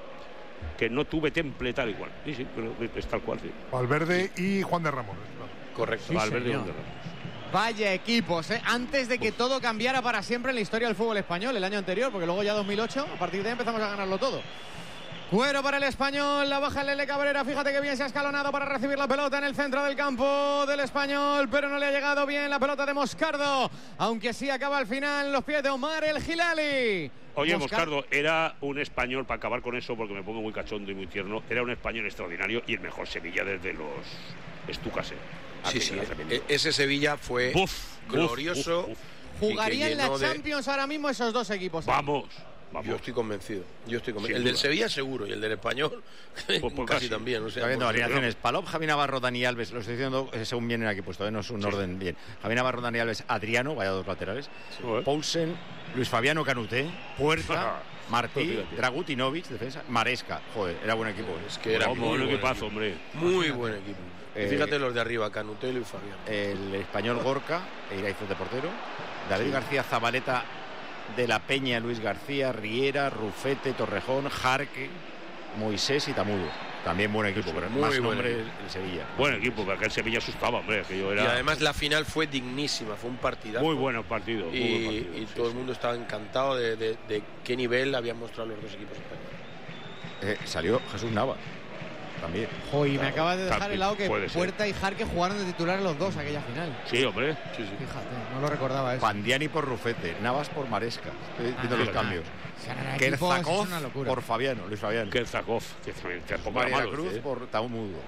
Que no tuve temple tal igual. Sí, sí, pero es tal cual, sí. Valverde y Juan de Ramón. Correcto. Valverde y señor. Valverde. Vaya equipos, ¿eh? Antes de que todo cambiara para siempre en la historia del fútbol español, el año anterior, porque luego ya dos mil ocho, a partir de ahí empezamos a ganarlo todo. Cuero para el español, la baja el Lele Cabrera, fíjate que bien se ha escalonado para recibir la pelota en el centro del campo del español, pero no le ha llegado bien la pelota de Moscardo, aunque sí acaba al final en los pies de Omar el Gilali. Oye, Moscar- Moscardo, era un español, para acabar con eso, porque me pongo muy cachondo y muy tierno, era un español extraordinario y el mejor Sevilla desde los Estucas. ¿eh? Sí, Así sí. que era tremendo. e- Ese Sevilla fue Buf, glorioso. buf, buf. y que Jugarían la llenó de- Champions ahora mismo esos dos equipos. ¿eh? Vamos, vamos. Yo estoy convencido. Yo estoy convencido. Sin El del duda. Sevilla seguro y el del español Pues- pues casi, casi. también. O sea, Está viendo porque- alineaciones. Palop, Javi Navarro, Dani Alves. Lo estoy diciendo eh, según vienen aquí puesto, ¿eh? No es un Sí. orden bien. Javi Navarro, Dani Alves, Adriano, vaya dos laterales. Joder. Poulsen, Luis Fabiano Canuté, Puerta, Martí, Fíjate. Dragutinovic, defensa, Maresca. Joder, era buen equipo. ¿eh? Es que era Vamos, muy un buen equipazo, equipo. hombre. Muy buen equipo. Y Eh, fíjate los de arriba, Canutelo y Fabián. El español Gorka, e Iraizo de portero. David García, Zabaleta, De la Peña, Luis García, Riera, Rufete, Torrejón, Jarque, Moisés y Tamudo. También buen equipo, pero Muy más buen nombre equipo. el Sevilla. Buen equipo, porque aquel Sevilla asustaba, hombre. Aquello era Y además la final fue dignísima, fue un partidazo. muy buen partido. muy Y, buen partido, y sí, todo el sí. mundo estaba encantado de, de- de qué nivel habían mostrado los dos equipos españoles. Eh, salió Jesús Nava. También. Joder, y me Claro. acabas de dejar También el lado que puede ser. Puerta y Jarque jugaron de titular los dos aquella final. Sí, hombre. Sí, sí. Fíjate, no lo recordaba eso. Pandiani por Rufete, Navas por Maresca. Estoy viendo Ah, los ah, cambios. O sea, eran equipos, es Kerzakov una locura. por Fabiano, Luis Fabiano. Kerzakov, que también tampoco era María malo, Cruz ¿eh? por Taumudo.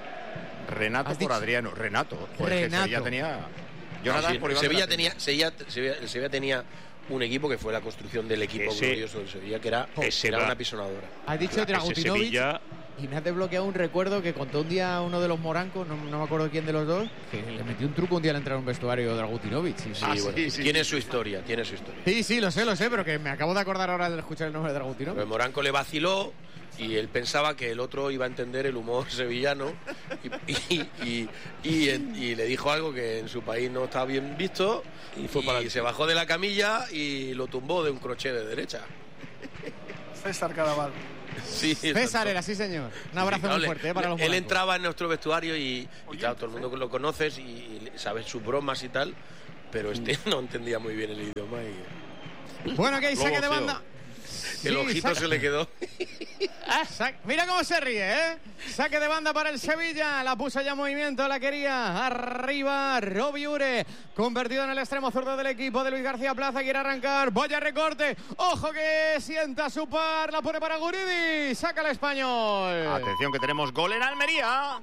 Renato ¿Has por dicho? Adriano. Renato. Joder, que Renato. Sevilla tenía. No, Jonathan sí, por el Iván de Sevilla la Peña. tenía, Sevilla, Sevilla- el Sevilla tenía un equipo que fue la construcción del equipo Ese- glorioso del Sevilla, que era, ese era va- una pisonadora. Has dicho Ese Dragutinovic Sevilla- y me has desbloqueado un recuerdo que contó un día uno de los morancos, no, no me acuerdo quién de los dos, que le metió un truco un día al entrar a un vestuario de Dragutinovic. Sí, Sí, bueno, tiene su historia, tiene su historia. sí, sí, lo sé, lo sé, pero que me acabo de acordar ahora de escuchar el nombre de Dragutinovic. Pero Moranco le vaciló y él pensaba que el otro iba a entender el humor sevillano y, y- y- y- y le dijo algo que en su país no estaba bien visto y, fue para se bajó de la camilla y lo tumbó de un crochet de derecha. César Cadaval. Sí, César era, sí señor. Un abrazo Claro, muy le- fuerte eh, para los Él morancos. entraba en nuestro vestuario y, y claro, todo el mundo lo conoces y, y sabes sus bromas y tal, pero este no entendía muy bien el idioma y Bueno, que hay saque de banda. el Sí, ojito saca- se le quedó. Ah, sac- Mira cómo se ríe, ¿eh? Saque de banda para el Sevilla. La puso ya en movimiento, la quería. Arriba, Robbie Ure. Convertido en el extremo zurdo del equipo de Luis García Plaza. Quiere arrancar. Vaya recorte. Ojo que sienta su par. La pone para Guridi. Saca el español. Atención que tenemos gol en Almería.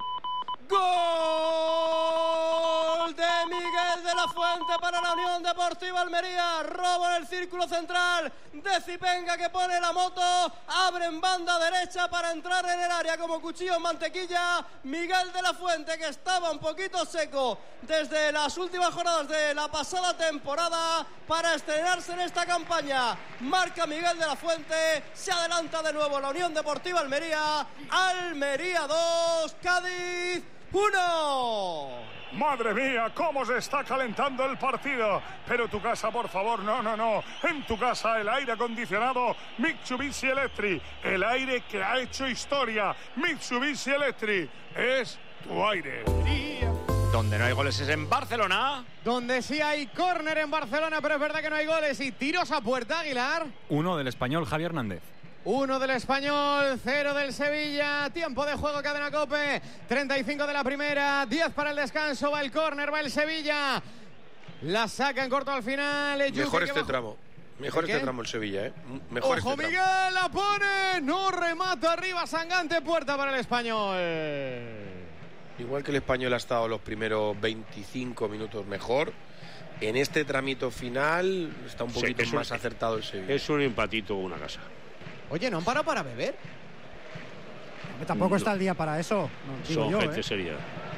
Gol de Miguel de la Fuente para la Unión Deportiva Almería. Robo en el círculo central de Zipenga, que pone la moto. Abre en banda derecha para entrar en el área como cuchillo en mantequilla. Miguel de la Fuente, que estaba un poquito seco desde las últimas jornadas de la pasada temporada, para estrenarse en esta campaña. Marca Miguel de la Fuente. Se adelanta de nuevo la Unión Deportiva Almería. Almería dos, Cádiz uno. Madre mía, cómo se está calentando el partido. Pero tu casa, por favor, no, no, no. En tu casa el aire acondicionado Mitsubishi Electric. El aire que ha hecho historia. Mitsubishi Electric es tu aire. Donde no hay goles es en Barcelona. Donde sí hay córner en Barcelona, pero es verdad que no hay goles. Y tiros a puerta, Aguilar. Uno del español Javier Hernández. Uno del Español, cero del Sevilla. Tiempo de juego, Cadena COPE. treinta y cinco de la primera, diez para el descanso. Va el córner, va el Sevilla. La saca en corto al final. Ejuke, Mejor que este bajo- tramo. Mejor ¿Qué? este tramo el Sevilla, ¿eh? Mejor Ojo, este tramo. Miguel, la pone. No remata arriba, Sangante, puerta para el Español. Igual que el Español ha estado los primeros veinticinco minutos mejor, en este tramito final está un Sí, poquito es un- más acertado el Sevilla. Es un empatito una casa. Oye, ¿no han parado para beber? Que tampoco está el día para eso. No, digo Son yo, gente ¿eh? seria.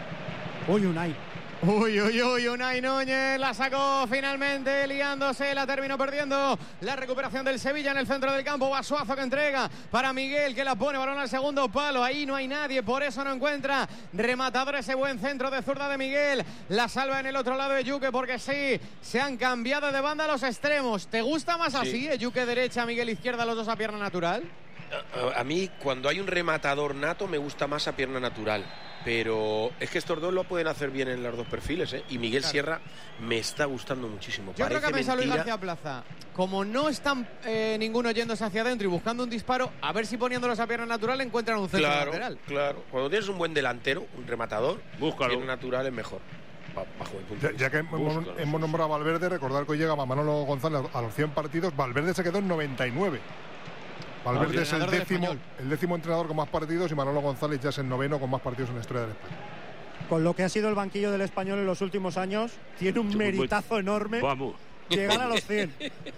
Uy, Unai. Uy, uy, uy, Unai Núñez la sacó finalmente, liándose, la terminó perdiendo. La recuperación del Sevilla en el centro del campo. Basuazo que entrega para Miguel, que la pone, balón al segundo palo. Ahí no hay nadie, por eso no encuentra rematador ese buen centro de zurda de Miguel. La salva en el otro lado Ejuke, porque sí, se han cambiado de banda los extremos. ¿Te gusta más Sí. así, Ejuke derecha, Miguel izquierda, los dos a pierna natural? A, a mí, cuando hay un rematador nato, me gusta más a pierna natural. Pero es que estos dos lo pueden hacer bien en los dos perfiles, ¿eh? Y Miguel Claro. Sierra me está gustando muchísimo. Yo creo que ha Parece pensado Luis mentira. García Plaza. Como no están eh, ninguno yéndose hacia adentro y buscando un disparo, a ver si poniéndolos a pierna natural encuentran un centro Claro, lateral. claro. Cuando tienes un buen delantero, un rematador, Búscalo. pierna natural es mejor. Ba- Bajo mi punto Ya, de ya que vista. hemos, Búscalo, hemos nombrado a Valverde, recordar que hoy llega Manolo González a los cien partidos. Valverde se quedó en noventa y nueve. Valverde Ah, es el entrenador del décimo, Español. el décimo entrenador con más partidos y Manolo González ya es el noveno con más partidos en la historia del España. Con lo que ha sido el banquillo del Español en los últimos años, tiene un meritazo enorme Vamos. llegar a los cien.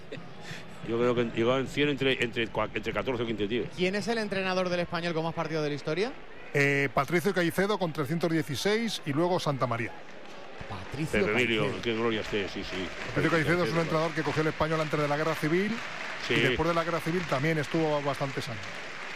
Yo creo que llegaba en cien entre, entre, cua- entre catorce o quince tíos. ¿Quién es el entrenador del Español con más partidos de la historia? Eh, Patricio Caicedo con trescientos dieciséis y luego Santa María. Patricio Pero Emilio, Caicedo. qué gloria esté, sí, sí. Patricio Caicedo es un entrenador que cogió el Español antes de la Guerra Civil Sí. y después de la Guerra Civil también estuvo bastantes años.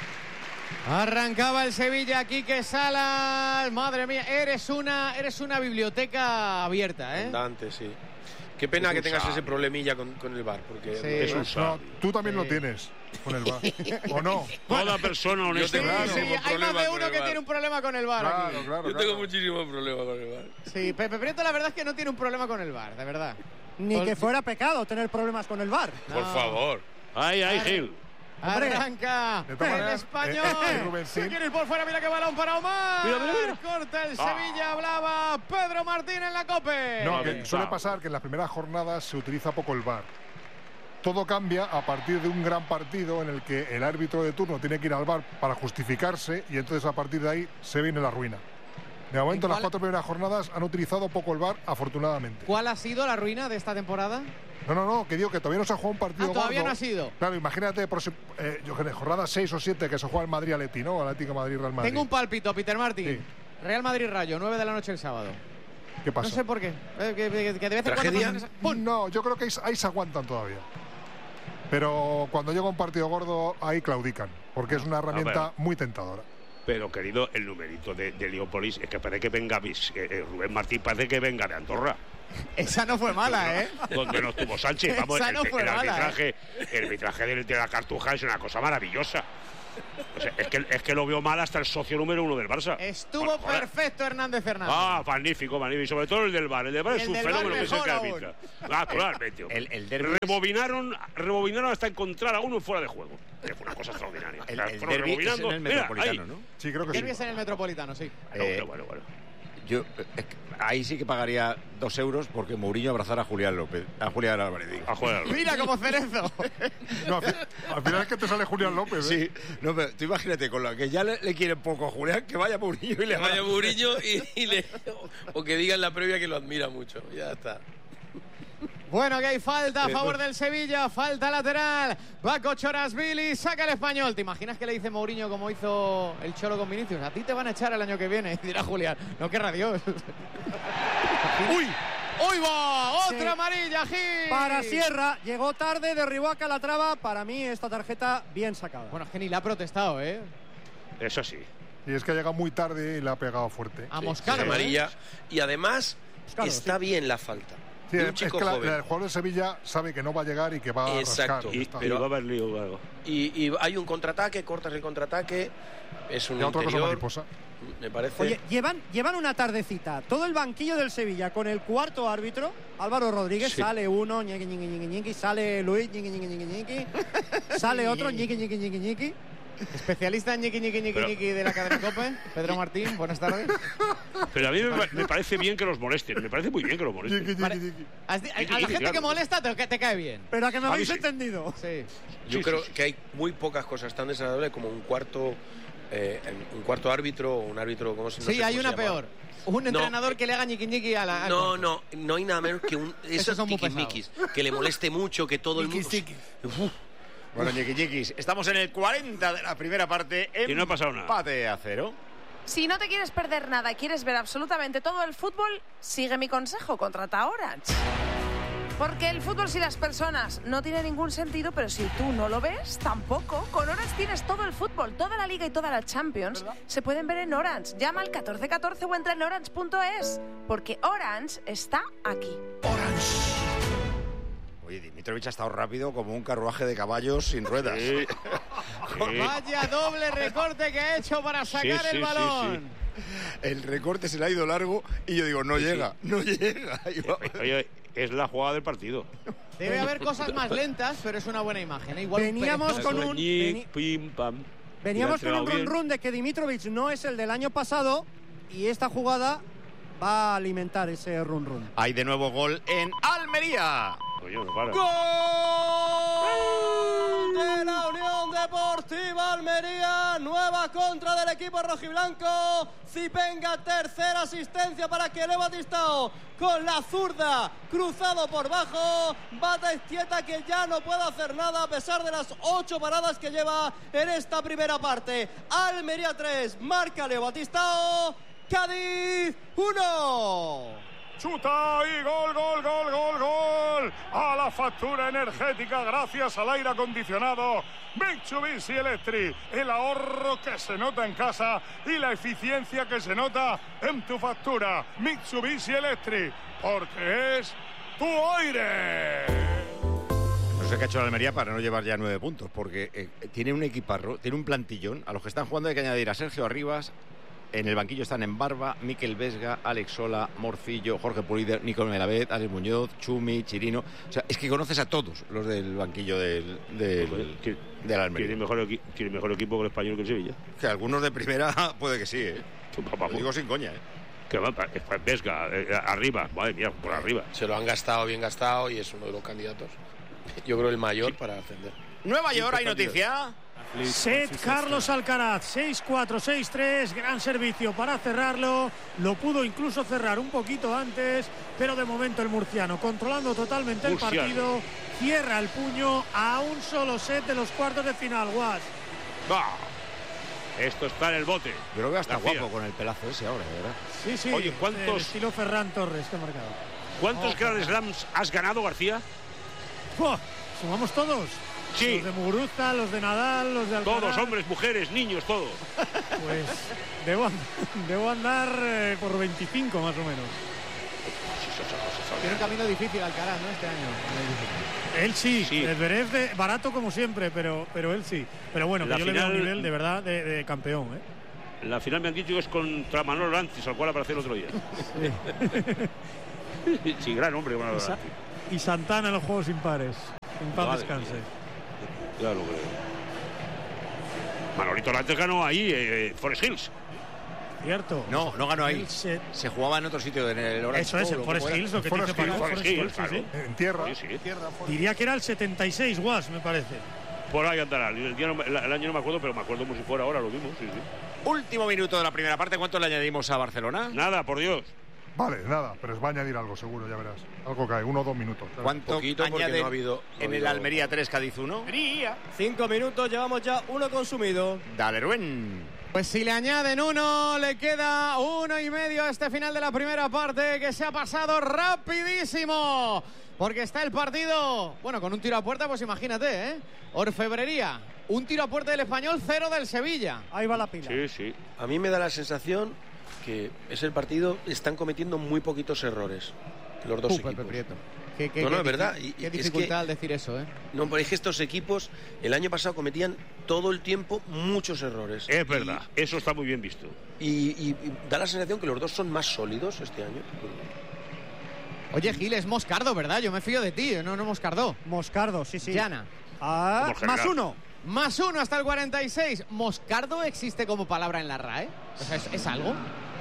Arrancaba el Sevilla, Quique Salas. Madre mía, eres una, eres una biblioteca abierta, ¿eh? Andante, sí. Qué pena Es que un tengas sabio. ese problemilla con, con el bar, porque Sí. Es un No, sabio. tú también Sí. lo tienes con el bar. ¿O no? Toda persona Yo honesta. tengo Sí, muchísimo sí, hay más problema de con uno el que bar. tiene un problema con el bar aquí. Claro, claro, Yo claro. tengo muchísimo problema con el bar. Sí, Pepe Prieto la verdad es que no tiene un problema con el bar, de verdad. Ni Ol- que fuera pecado tener problemas con el bar. Por No. favor. Ay, ay, Gil. Hombre. Arranca De todas el maneras, español. eh, eh, Rubén, sí. Se quiere ir por fuera, mira qué balón para Omar. Mira, mira, mira. Corta el Ah. Sevilla, hablaba Pedro Martín en la COPE. No, Eh, que suele claro. pasar que en las primeras jornadas se utiliza poco el VAR. Todo cambia a partir de un gran partido en el que el árbitro de turno tiene que ir al VAR para justificarse y entonces a partir de ahí se viene la ruina. De momento, las cuatro primeras jornadas han utilizado poco el V A R, afortunadamente. ¿Cuál ha sido la ruina de esta temporada? No, no, no, que digo que todavía no se ha jugado un partido Ah, todavía gordo. no ha sido. Claro, imagínate, eh, yo creo, jornada seis o siete que se juega el Madrid-Atleti, ¿no? Atlético Madrid-Real Madrid. Tengo un pálpito, Peter Martin. Sí. Real Madrid-Rayo, nueve de la noche el sábado. ¿Qué pasa? No sé por qué. Eh, que, que, que de vez en cuando pasan esas- ¡Pum! No, yo creo que ahí, ahí se aguantan todavía. Pero cuando llega un partido gordo, ahí claudican, porque es una herramienta pero- muy tentadora. Pero, querido, el numerito de, de Leópolis es que parece que venga bis- eh, eh, Rubén Martín, parece que venga de Andorra. Esa no fue mala, ¿eh? Donde no estuvo Sánchez. Vamos, Esa el, no fue el mala, arbitraje, el arbitraje de, de la Cartuja es una cosa maravillosa. O sea, es, que, es que lo veo mal hasta el socio número uno del Barça. Estuvo Bueno, joder. perfecto Hernández Fernández. Ah, magnífico, magnífico. Sobre todo el del bar. El del bar Y es el un del fenómeno VAR que es el que mejor arbitra. Naturalmente. El, el derbi Rebobinaron, rebobinaron hasta encontrar a uno fuera de juego. Que fue una cosa extraordinaria. El, O sea, el fueron derbi es en rebobinando. el Mira, Metropolitano, ahí. ¿no? Sí, creo que Derbi es en el Metropolitano, sí. Eh, bueno, bueno. Yo eh, ahí sí que pagaría dos euros porque Mourinho abrazara a Julián López, a Julián Álvarez. digo. A Julián Álvarez. Mira como Cerezo. No, al, fi- al final es que te sale Julián López. ¿eh? Sí, no, pero tú imagínate, con lo que ya le, le quieren poco a Julián, que vaya Mourinho y le Que vaya haga- Mourinho y, y le, o que diga en la previa que lo admira mucho. Ya está. Bueno, que hay falta a Eh, favor bueno. del Sevilla, falta lateral. Va Cochorasvili, saca el español. ¿Te imaginas que le dice Mourinho como hizo el Cholo con Vinicius? A ti te van a echar el año que viene. Y dirá Julián, no querrá Dios. ¡Uy! ¡Uy va! ¡Otra Sí. amarilla, Gil! Para Sierra, llegó tarde, derribó a Calatrava. Para mí, esta tarjeta bien sacada. Bueno, es que ni la ha protestado, ¿eh? Eso sí. Y es que ha llegado muy tarde y le ha pegado fuerte. A Sí, Moscaro, es amarilla. ¿eh? Y además, Moscaro, está sí. bien la falta. Sí, De un es chico que la- joven. el jugador de Sevilla sabe que no va a llegar y que va a Exacto. rascar. Y, Está. y va a haber lío luego. Y, y hay un contraataque, cortas el contraataque. Es un Y otra cosa interior, mariposa. me parece. Oye, llevan, llevan una tardecita. Todo el banquillo del Sevilla con el cuarto árbitro, Álvaro Rodríguez, Sí. sale uno, ñiqui, ñiqui, ñiqui, ñiqui, sale Luis, ñiqui, ñiqui, ñiqui, ñiqui, sale otro, ñiqui, ñiqui, ñiqui, ñiqui. Especialista en ñiqui, ñiqui, ñiqui, Pero- ñiqui de la cadena COPE, Pedro Martín, buenas tardes. Pero a mí me, me parece bien que los molesten. Me parece muy bien que los molesten. Yiqui, Vale. yiqui, yiqui. Has di- A, Ñiqui, la ñiqui, gente que claro. molesta te, te cae bien. Pero a que me A mí habéis sí. entendido. Sí. Yo Sí, creo sí, sí. que hay muy pocas cosas tan desagradables como un cuarto, eh, un cuarto árbitro o un árbitro como si no Sí, sé hay cómo una se llama. peor. Un No, entrenador eh, que le haga ñiqui ñiqui a la. al No, cuarto. no, no hay nada menos que un esos son muy tiquismiquis, que le moleste mucho, que todo el mundo. Uf, Bueno, ñiquiñiquis, estamos en el cuarenta de la primera parte. Y no ha pasado nada. Empate a cero. Si no te quieres perder nada y quieres ver absolutamente todo el fútbol, sigue mi consejo, contrata a Orange. Porque el fútbol sin las personas no tiene ningún sentido, pero si tú no lo ves, tampoco. Con Orange tienes todo el fútbol, toda la Liga y toda la Champions se pueden ver en Orange. Llama al catorce catorce o entra en orange punto es, porque Orange está aquí. Oye, Dimitrovic ha estado rápido como un carruaje de caballos sin ruedas. Sí. Sí. Vaya doble recorte que ha hecho para Sí, sacar sí, el sí, balón. El recorte se le ha ido largo y yo digo, no Sí, llega, no llega. Y va- Oye, es la jugada del partido. Debe haber cosas más lentas, pero es una buena imagen. ¿eh? Igual un Veníamos perezoso. con un- Ñic, veni- pim, pam. Veníamos Y la con ha un entregado run bien. run de que Dimitrovic no es el del año pasado y esta jugada va a alimentar ese run run. Hay de nuevo gol en Almería. Oye, no para. ¡Gol de la Unión Deportiva Almería! Nueva contra del equipo rojiblanco. Zipenga, tercera asistencia para Kelly Batistao. Con la zurda, cruzado por bajo. Bata Izquieta que ya no puede hacer nada a pesar de las ocho paradas que lleva en esta primera parte. Almería tres, marca Leo Batistao. Cádiz uno. Chuta y gol, gol, gol, gol, gol. A la factura energética gracias al aire acondicionado Mitsubishi Electric. El ahorro que se nota en casa y la eficiencia que se nota en tu factura. Mitsubishi Electric, porque es tu aire. No sé qué ha hecho la Almería para no llevar ya nueve puntos, porque eh, tiene un equiparro, tiene un plantillón. A los que están jugando hay que añadir a Sergio Arribas. En el banquillo están en Barba, Miquel Vesga, Alex Sola, Morcillo, Jorge Pulider, Nicolás Melamed, Alex Muñoz, Chumi, Chirino. O sea, es que conoces a todos los del banquillo del, del, ¿Tiene, de la Almería. tiene mejor, equi- tiene mejor equipo que el español que el Sevilla. Que algunos de primera puede que sí, ¿eh? Lo digo sin coña, ¿eh? Que va, es Vesga, eh, arriba, madre mía, por arriba. Se lo han gastado bien gastado y es uno de los candidatos. yo creo el mayor sí. para ascender. Nueva York, hay noticia. Set Carlos Alcaraz, seis cuatro, seis tres, gran servicio para cerrarlo, lo pudo incluso cerrar un poquito antes, pero de momento el murciano, controlando totalmente el murciano. partido, cierra el puño a un solo set de los cuartos de final. Guas. Bah, esto está en el bote. Yo lo veo hasta García. guapo con el pelazo ese ahora, de verdad. Sí, sí, oye, ¿cuántos, el estilo Ferran Torres que ha marcado. ¿Cuántos oh, Grand Slams has ganado, García? Oh, ¿sumamos todos? Sí. Los de Muguruza, los de Nadal, los de Alcaraz. Todos, hombres, mujeres, niños, todos. Pues debo, debo andar eh, por veinticinco más o menos. Tiene un camino difícil Alcaraz, ¿no? Este año. Él sí, sí. el Zverev de barato como siempre, pero, pero él sí. Pero bueno, que yo final, le veo a un nivel de verdad de, de campeón, ¿eh? La final me han dicho que es contra Manolo Lantis, al cual apareció el otro día. Sí, sí, gran hombre Manolo y, Sa Lantis. Y Santana en los juegos impares. En paz Madre descanse. Mía. Ya lo creo. Manolito Lantis ganó ahí, eh, Forest Hills. Cierto. No, no ganó ahí. Se, se jugaba en otro sitio, en el Orange. Eso es, el Forest Hills, lo que Forest dice Hills, Paco. Forest Hills, claro. Sí, sí. En tierra. Sí, sí. tierra Diría que era el setenta y seis, Guas, me parece. Por ahí andará. El, día no, el año no me acuerdo, pero me acuerdo como si fuera ahora, lo vimos. Sí, sí. Último minuto de la primera parte. ¿Cuánto le añadimos a Barcelona? Nada, por Dios. Vale, nada, pero os va a añadir algo seguro, ya verás. Algo cae, uno o dos minutos. Claro. ¿Cuánto añade no ha habido, no en ha habido... el Almería tres, Cádiz uno? Cinco minutos, llevamos ya uno consumido. Dale, Rubén. Pues si le añaden uno, le queda uno y medio a este final de la primera parte, que se ha pasado rapidísimo. Porque está el partido, bueno, con un tiro a puerta, pues imagínate, ¿eh? Orfebrería, un tiro a puerta del Español, cero del Sevilla. Ahí va la pila. Sí, sí. A mí me da la sensación que es el partido, están cometiendo muy poquitos errores los dos uh, equipos. Pepe Prieto. ¿Qué, qué, no, no, qué, es verdad. Qué, y, qué es dificultad que, al decir eso, ¿eh? No, pero es que estos equipos el año pasado cometían todo el tiempo muchos errores. Es verdad, y, eso está muy bien visto. Y, y, y da la sensación que los dos son más sólidos este año. Oye, Gil, es Moscardo, ¿verdad? Yo me fío de ti, no, no Moscardo. Moscardo, sí, sí. Llana. Ah, más uno. Más uno hasta el cuarenta y seis. ¿Moscardo existe como palabra en la R A E? O sea, ¿es, es algo?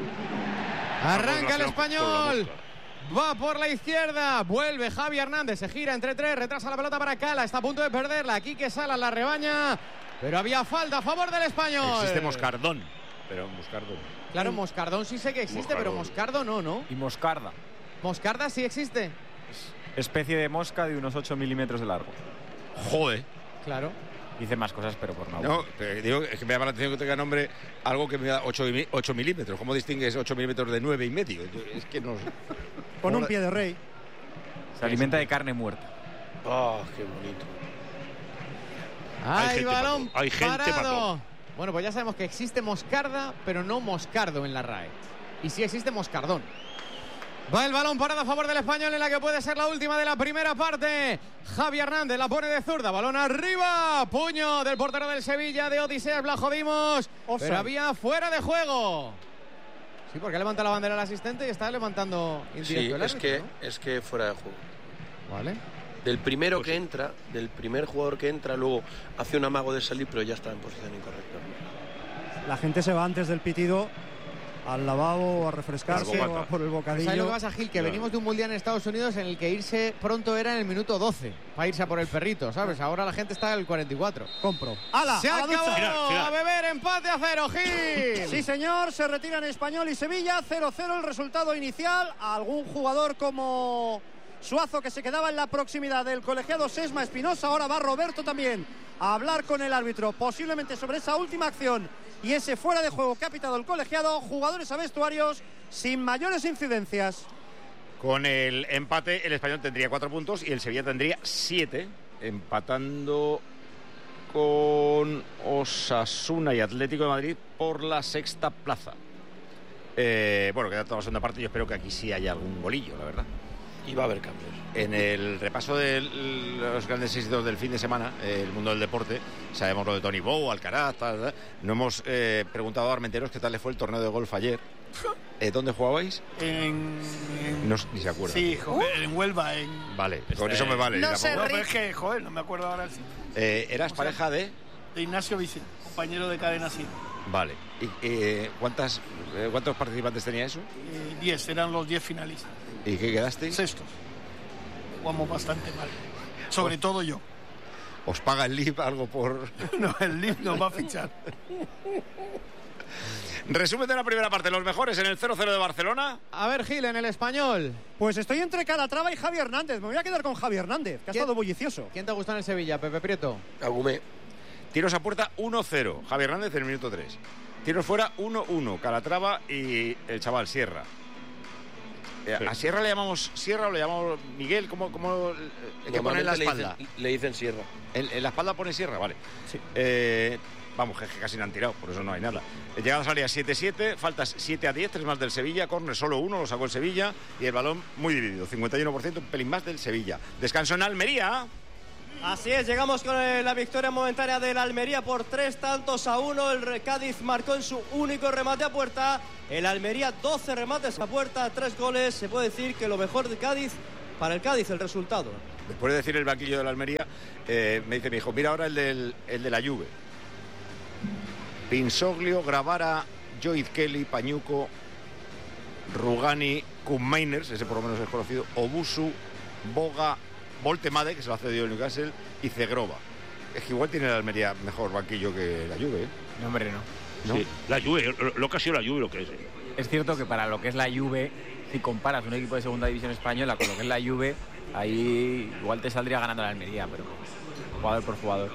Arranca el Español. Va por la izquierda. Vuelve Javi Hernández. Se gira entre tres. Retrasa la pelota para Cala. Está a punto de perderla. Quique Salas la rebaña. Pero había falta a favor del Español. Existe Moscardón. Pero Moscardo. Claro, Moscardón sí sé que existe, Moscardón. Pero Moscardo no, ¿no? Y Moscarda. ¿Moscarda sí existe? Especie de mosca de unos ocho milímetros de largo. Joder. Claro. Dice más cosas, pero por no. No, pero digo, es que me llama la atención que tenga nombre algo que me da ocho milímetros. ¿Cómo distingues ocho milímetros de nueve y medio? Es que no. Con un pie de rey. Se alimenta de carne muerta. ¡Oh, qué bonito! ¡Ay, Hay balón gente, Hay gente parado! Bueno, pues ya sabemos que existe Moscarda, pero no Moscardo en la R A E. Y sí existe Moscardón. Va el balón parado a favor del Español en la que puede ser la última de la primera parte. Javi Hernández la pone de zurda. Balón arriba. Puño del portero del Sevilla de Odiseas. La jodimos. Offside. Pero había fuera de juego. Sí, porque levanta la bandera el asistente y está levantando indirecto el árbitro, sí, es que, ¿no? es que fuera de juego. Vale. Del primero que entra, del primer jugador que entra, luego hace un amago de salir, pero ya está en posición incorrecta. La gente se va antes del pitido al lavabo, a refrescarse o a por el bocadillo. ¿Sabes lo que pasa, Gil? Que claro. Venimos de un mundial en Estados Unidos en el que irse pronto era en el minuto doce para irse a por el perrito, ¿sabes? Ahora la gente está en el cuarenta y cuatro. Compro. ¡Hala! ¡Se a acabó! Final, final. ¡A beber! ¡Empate a cero, Gil! Sí, señor. Se retiran Español y Sevilla. cero cero el resultado inicial. Algún jugador como Suazo que se quedaba en la proximidad del colegiado Sesma Espinosa. Ahora va Roberto también a hablar con el árbitro, posiblemente sobre esa última acción y ese fuera de juego que ha pitado el colegiado. Jugadores a vestuarios sin mayores incidencias. Con el empate el Español tendría cuatro puntos y el Sevilla tendría siete, empatando con Osasuna y Atlético de Madrid por la sexta plaza. Eh, bueno, queda toda la segunda parte. Yo espero que aquí sí haya algún golillo, la verdad. Y va a haber cambios. En el repaso de los grandes éxitos del fin de semana, eh, el mundo del deporte, sabemos lo de Tony Bow, Alcaraz, tal, tal. No hemos eh, preguntado a Armenteros qué tal le fue el torneo de golf ayer. Eh, ¿Dónde jugabais? En, en... No, ni se acuerda. Sí, joder, en Huelva. En... Vale, con eso me vale. No, no, pero es que, joder, no me acuerdo ahora el sitio. Eh, ¿Eras pareja de...? De Ignacio Vicente, compañero de Cadena Cien. Vale. ¿Y eh, cuántas, eh, cuántos participantes tenía eso? Eh, diez, eran los diez finalistas. ¿Y qué quedaste? Sextos. Jugamos bastante mal. Sobre todo yo. ¿Os paga el L I P algo por...? No, el L I P nos va a fichar. Resumen de la primera parte, los mejores en el cero cero de Barcelona. A ver, Gil, en el Español. Pues estoy entre Calatrava y Javi Hernández. Me voy a quedar con Javi Hernández, que ha estado bullicioso. ¿Quién te gusta en el Sevilla, Pepe Prieto? Agumé. Tiros a puerta uno cero. Javi Hernández en el minuto tres. Tiros fuera uno uno. Calatrava y el chaval Sierra. Sí. ¿A Sierra le llamamos Sierra o le llamamos Miguel? ¿Cómo, cómo el que pone en la espalda? Le dicen, le dicen Sierra. ¿En, en la espalda pone Sierra? Vale. Sí. Eh, vamos, que casi no han tirado, por eso no hay nada. Llegada salida siete siete, faltas siete a diez, tres más del Sevilla, córner solo uno, lo sacó el Sevilla y el balón muy dividido, cincuenta y uno por ciento, un pelín más del Sevilla. Descanso en Almería. Así es, llegamos con la victoria momentánea del Almería por tres tantos a uno. El Cádiz marcó en su único remate a puerta. El Almería doce remates a puerta, tres goles. Se puede decir que lo mejor de Cádiz, para el Cádiz, el resultado. Después de decir el banquillo del Almería, eh, me dice mi hijo, mira ahora el, del, el de la Juve. Pinsoglio, Gravara, Joid Kelly, Pañuco, Rugani, Kuhn-Meiners, ese por lo menos es conocido, Obusu, Boga, Voltemade, que se lo ha cedido el Newcastle, y Zegrova. Es que igual tiene la Almería mejor banquillo que la Juve, ¿eh? No, hombre, no. ¿No? Sí, la Juve, lo, lo que ha sido la Juve lo que es. ¿eh? Es cierto que para lo que es la Juve, si comparas un equipo de segunda división española con lo que es la Juve, ahí igual te saldría ganando la Almería, pero jugador por jugador.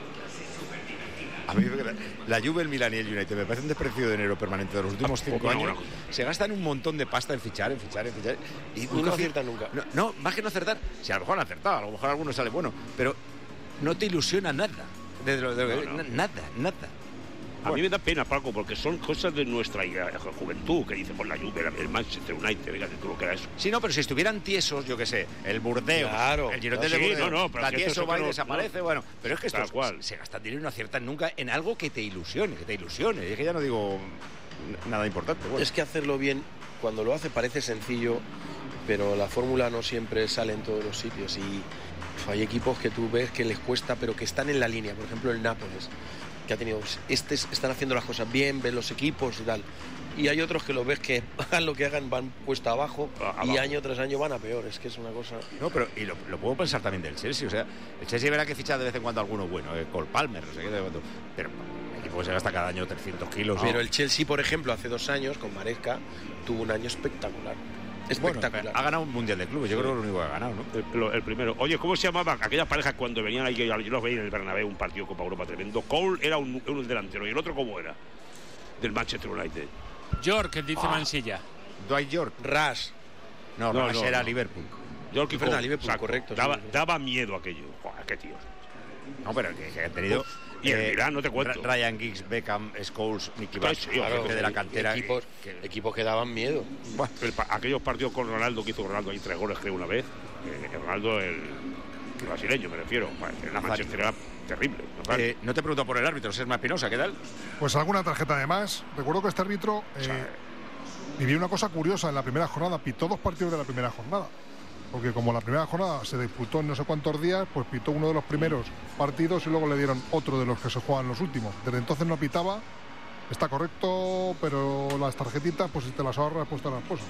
A mí la Juve, el Milan y el United me parece un desprecio de dinero permanente de los últimos Ah, cinco bueno, años. bueno. Se gastan un montón de pasta en fichar, en fichar, en fichar. Y no aciertan nunca. No, no, más que no acertar. Si a lo mejor han acertado, a lo mejor alguno sale bueno, pero no te ilusiona nada. De lo, de lo, No, no. Nada, nada. A mí me da pena, Paco, porque son cosas de nuestra juventud, que dice por la Juve, el Manchester United, fíjate tú lo que era eso. Sí, no, pero si estuvieran tiesos, yo qué sé, el Burdeos, Claro. el Girondins Sí, de Burdeos, no, no, pero la es que tieso esto va y no- desaparece, no. bueno, pero es que Tal estos cual. se gastan dinero y no aciertan nunca en algo que te ilusione, que te ilusione. Y es que ya no digo nada importante. Bueno. Es que hacerlo bien, cuando lo hace parece sencillo, pero la fórmula no siempre sale en todos los sitios. Y uf, hay equipos que tú ves que les cuesta, pero que están en la línea. Por ejemplo, el Nápoles, que ha tenido, este, están haciendo las cosas bien, ven los equipos y tal. Y hay otros que los ves que hagan lo que hagan, van cuesta abajo, Abajo. y año tras año van a peor. Es que es una cosa... No, pero y lo, lo puedo pensar también del Chelsea. O sea, el Chelsea verá que ficha de vez en cuando alguno bueno, eh, Cole Palmer, no sé qué, de vez en cuando. Pero el equipo que se gasta cada año trescientos kilos. Pero ¿no? el Chelsea, por ejemplo, hace dos años, con Maresca, tuvo un año espectacular. Bueno, Espectacular. ha ganado un mundial de clubes, yo Sí. creo que es lo único que ha ganado, ¿no? El, lo- el primero. Oye, ¿cómo se llamaban aquellas parejas cuando venían ahí? Yo los veía en el Bernabéu, un partido Copa Europa tremendo. Cole era un, un delantero, y el otro, ¿cómo era? Del Manchester United. York, dice Ah. Mansilla. Dwight York. Rush. No, No, Rush no, era no. Liverpool. York y Es verdad, Cole, Liverpool, exacto. correcto, sí, Daba, sí. daba miedo aquello. Joder, qué tío. No, pero que, que han tenido. Uf, y el Milán, no te cuento. Ra- Ryan Giggs, Beckham, Scholes, Nicky Butt, Sí, gente claro, de la cantera. Equipos, que- equipos que daban miedo. El pa- aquellos partidos con Ronaldo que hizo Ronaldo ahí tres goles, creo, una vez. Eh, Ronaldo, el, el brasileño, me refiero. Bueno, en la Manchester era terrible. ¿no? Claro. Eh, no te pregunto por el árbitro, Sesma Espinosa, ¿qué tal? Pues alguna tarjeta de más. Recuerdo que este árbitro eh, vivió una cosa curiosa en la primera jornada. Pitó dos partidos de la primera jornada. Porque como la primera jornada se disputó en no sé cuántos días, pues pitó uno de los primeros partidos y luego le dieron otro de los que se juegan los últimos. Desde entonces no pitaba. Está correcto, pero las tarjetitas, pues si te las ahorras, pues te las puedes.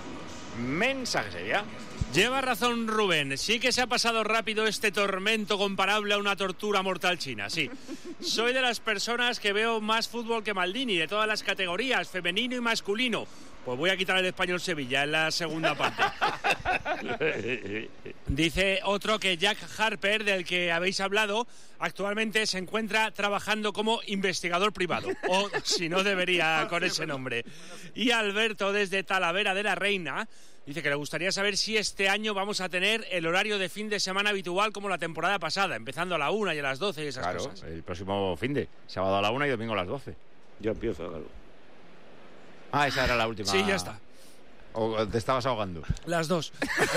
Mensaje sería. Lleva razón Rubén, sí que se ha pasado rápido este tormento comparable a una tortura mortal china, sí. Soy de las personas que veo más fútbol que Maldini, de todas las categorías, femenino y masculino. Pues voy a quitar el Español Sevilla en la segunda parte. Dice otro que Jack Harper, del que habéis hablado, actualmente se encuentra trabajando como investigador privado. O si no, debería con ese nombre. Y Alberto, desde Talavera de la Reina, dice que le gustaría saber si este año vamos a tener el horario de fin de semana habitual como la temporada pasada, empezando a la una y a las doce y esas Claro, cosas. el próximo fin de sábado a la una y domingo a las doce. Ya empiezo, claro. Ah, esa era la última. Sí, ya está. O te estabas ahogando. Las dos.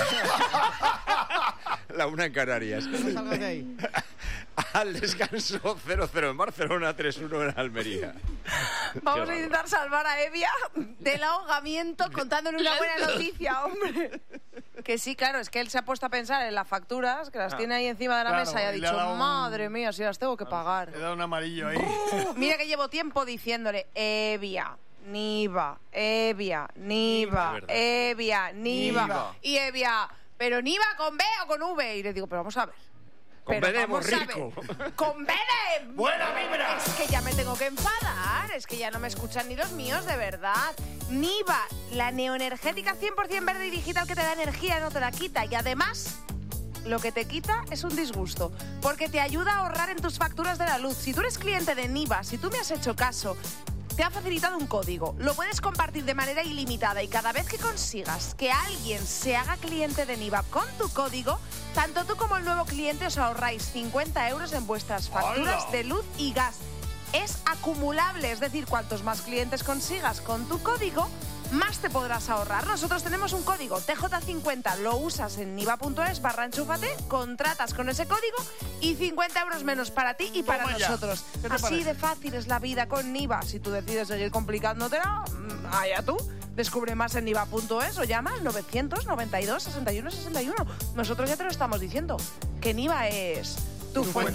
La una en Canarias. No salgas de ahí. Al descanso cero cero en Barcelona, tres uno en Almería. Vamos a intentar salvar a Evia del ahogamiento contándole una buena noticia, hombre. Que sí, claro, es que él se ha puesto a pensar en las facturas, que las Ah, tiene ahí encima de la claro, mesa y ha y le ha dicho, dado un- madre mía, si las tengo que pagar. Le da un amarillo ahí. Uh, mira que llevo tiempo diciéndole, Evia, Niva, Evia, Niva, Es verdad. Evia, Niva. Niva. Y Evia, pero Niva con B o con V. Y le digo, pero vamos a ver. Con Pero Bedem, vamos a rico. ver. ¡Con Bedem! ¡Buena vibra! Es que ya me tengo que enfadar. Es que ya no me escuchan ni los míos, de verdad. Niva, la neoenergética cien por ciento verde y digital que te da energía, no te la quita. Y además, lo que te quita es un disgusto, porque te ayuda a ahorrar en tus facturas de la luz. Si tú eres cliente de Niva, si tú me has hecho caso, te ha facilitado un código. Lo puedes compartir de manera ilimitada y cada vez que consigas que alguien se haga cliente de Niva con tu código, tanto tú como el nuevo cliente os ahorráis cincuenta euros en vuestras facturas ¡Hala! de luz y gas. Es acumulable, es decir, cuantos más clientes consigas con tu código, más te podrás ahorrar. Nosotros tenemos un código T J cincuenta, lo usas en niva.es barra enchúfate, contratas con ese código y cincuenta euros menos para ti y para Toma ya. nosotros. ¿Qué te Así parece? de fácil es la vida con Niva. Si tú decides seguir complicándotela, mm, allá tú. Descubre más en niva.es o llama al novecientos noventa y dos sesenta y uno sesenta y uno. Nosotros ya te lo estamos diciendo, que Niva es tu fuente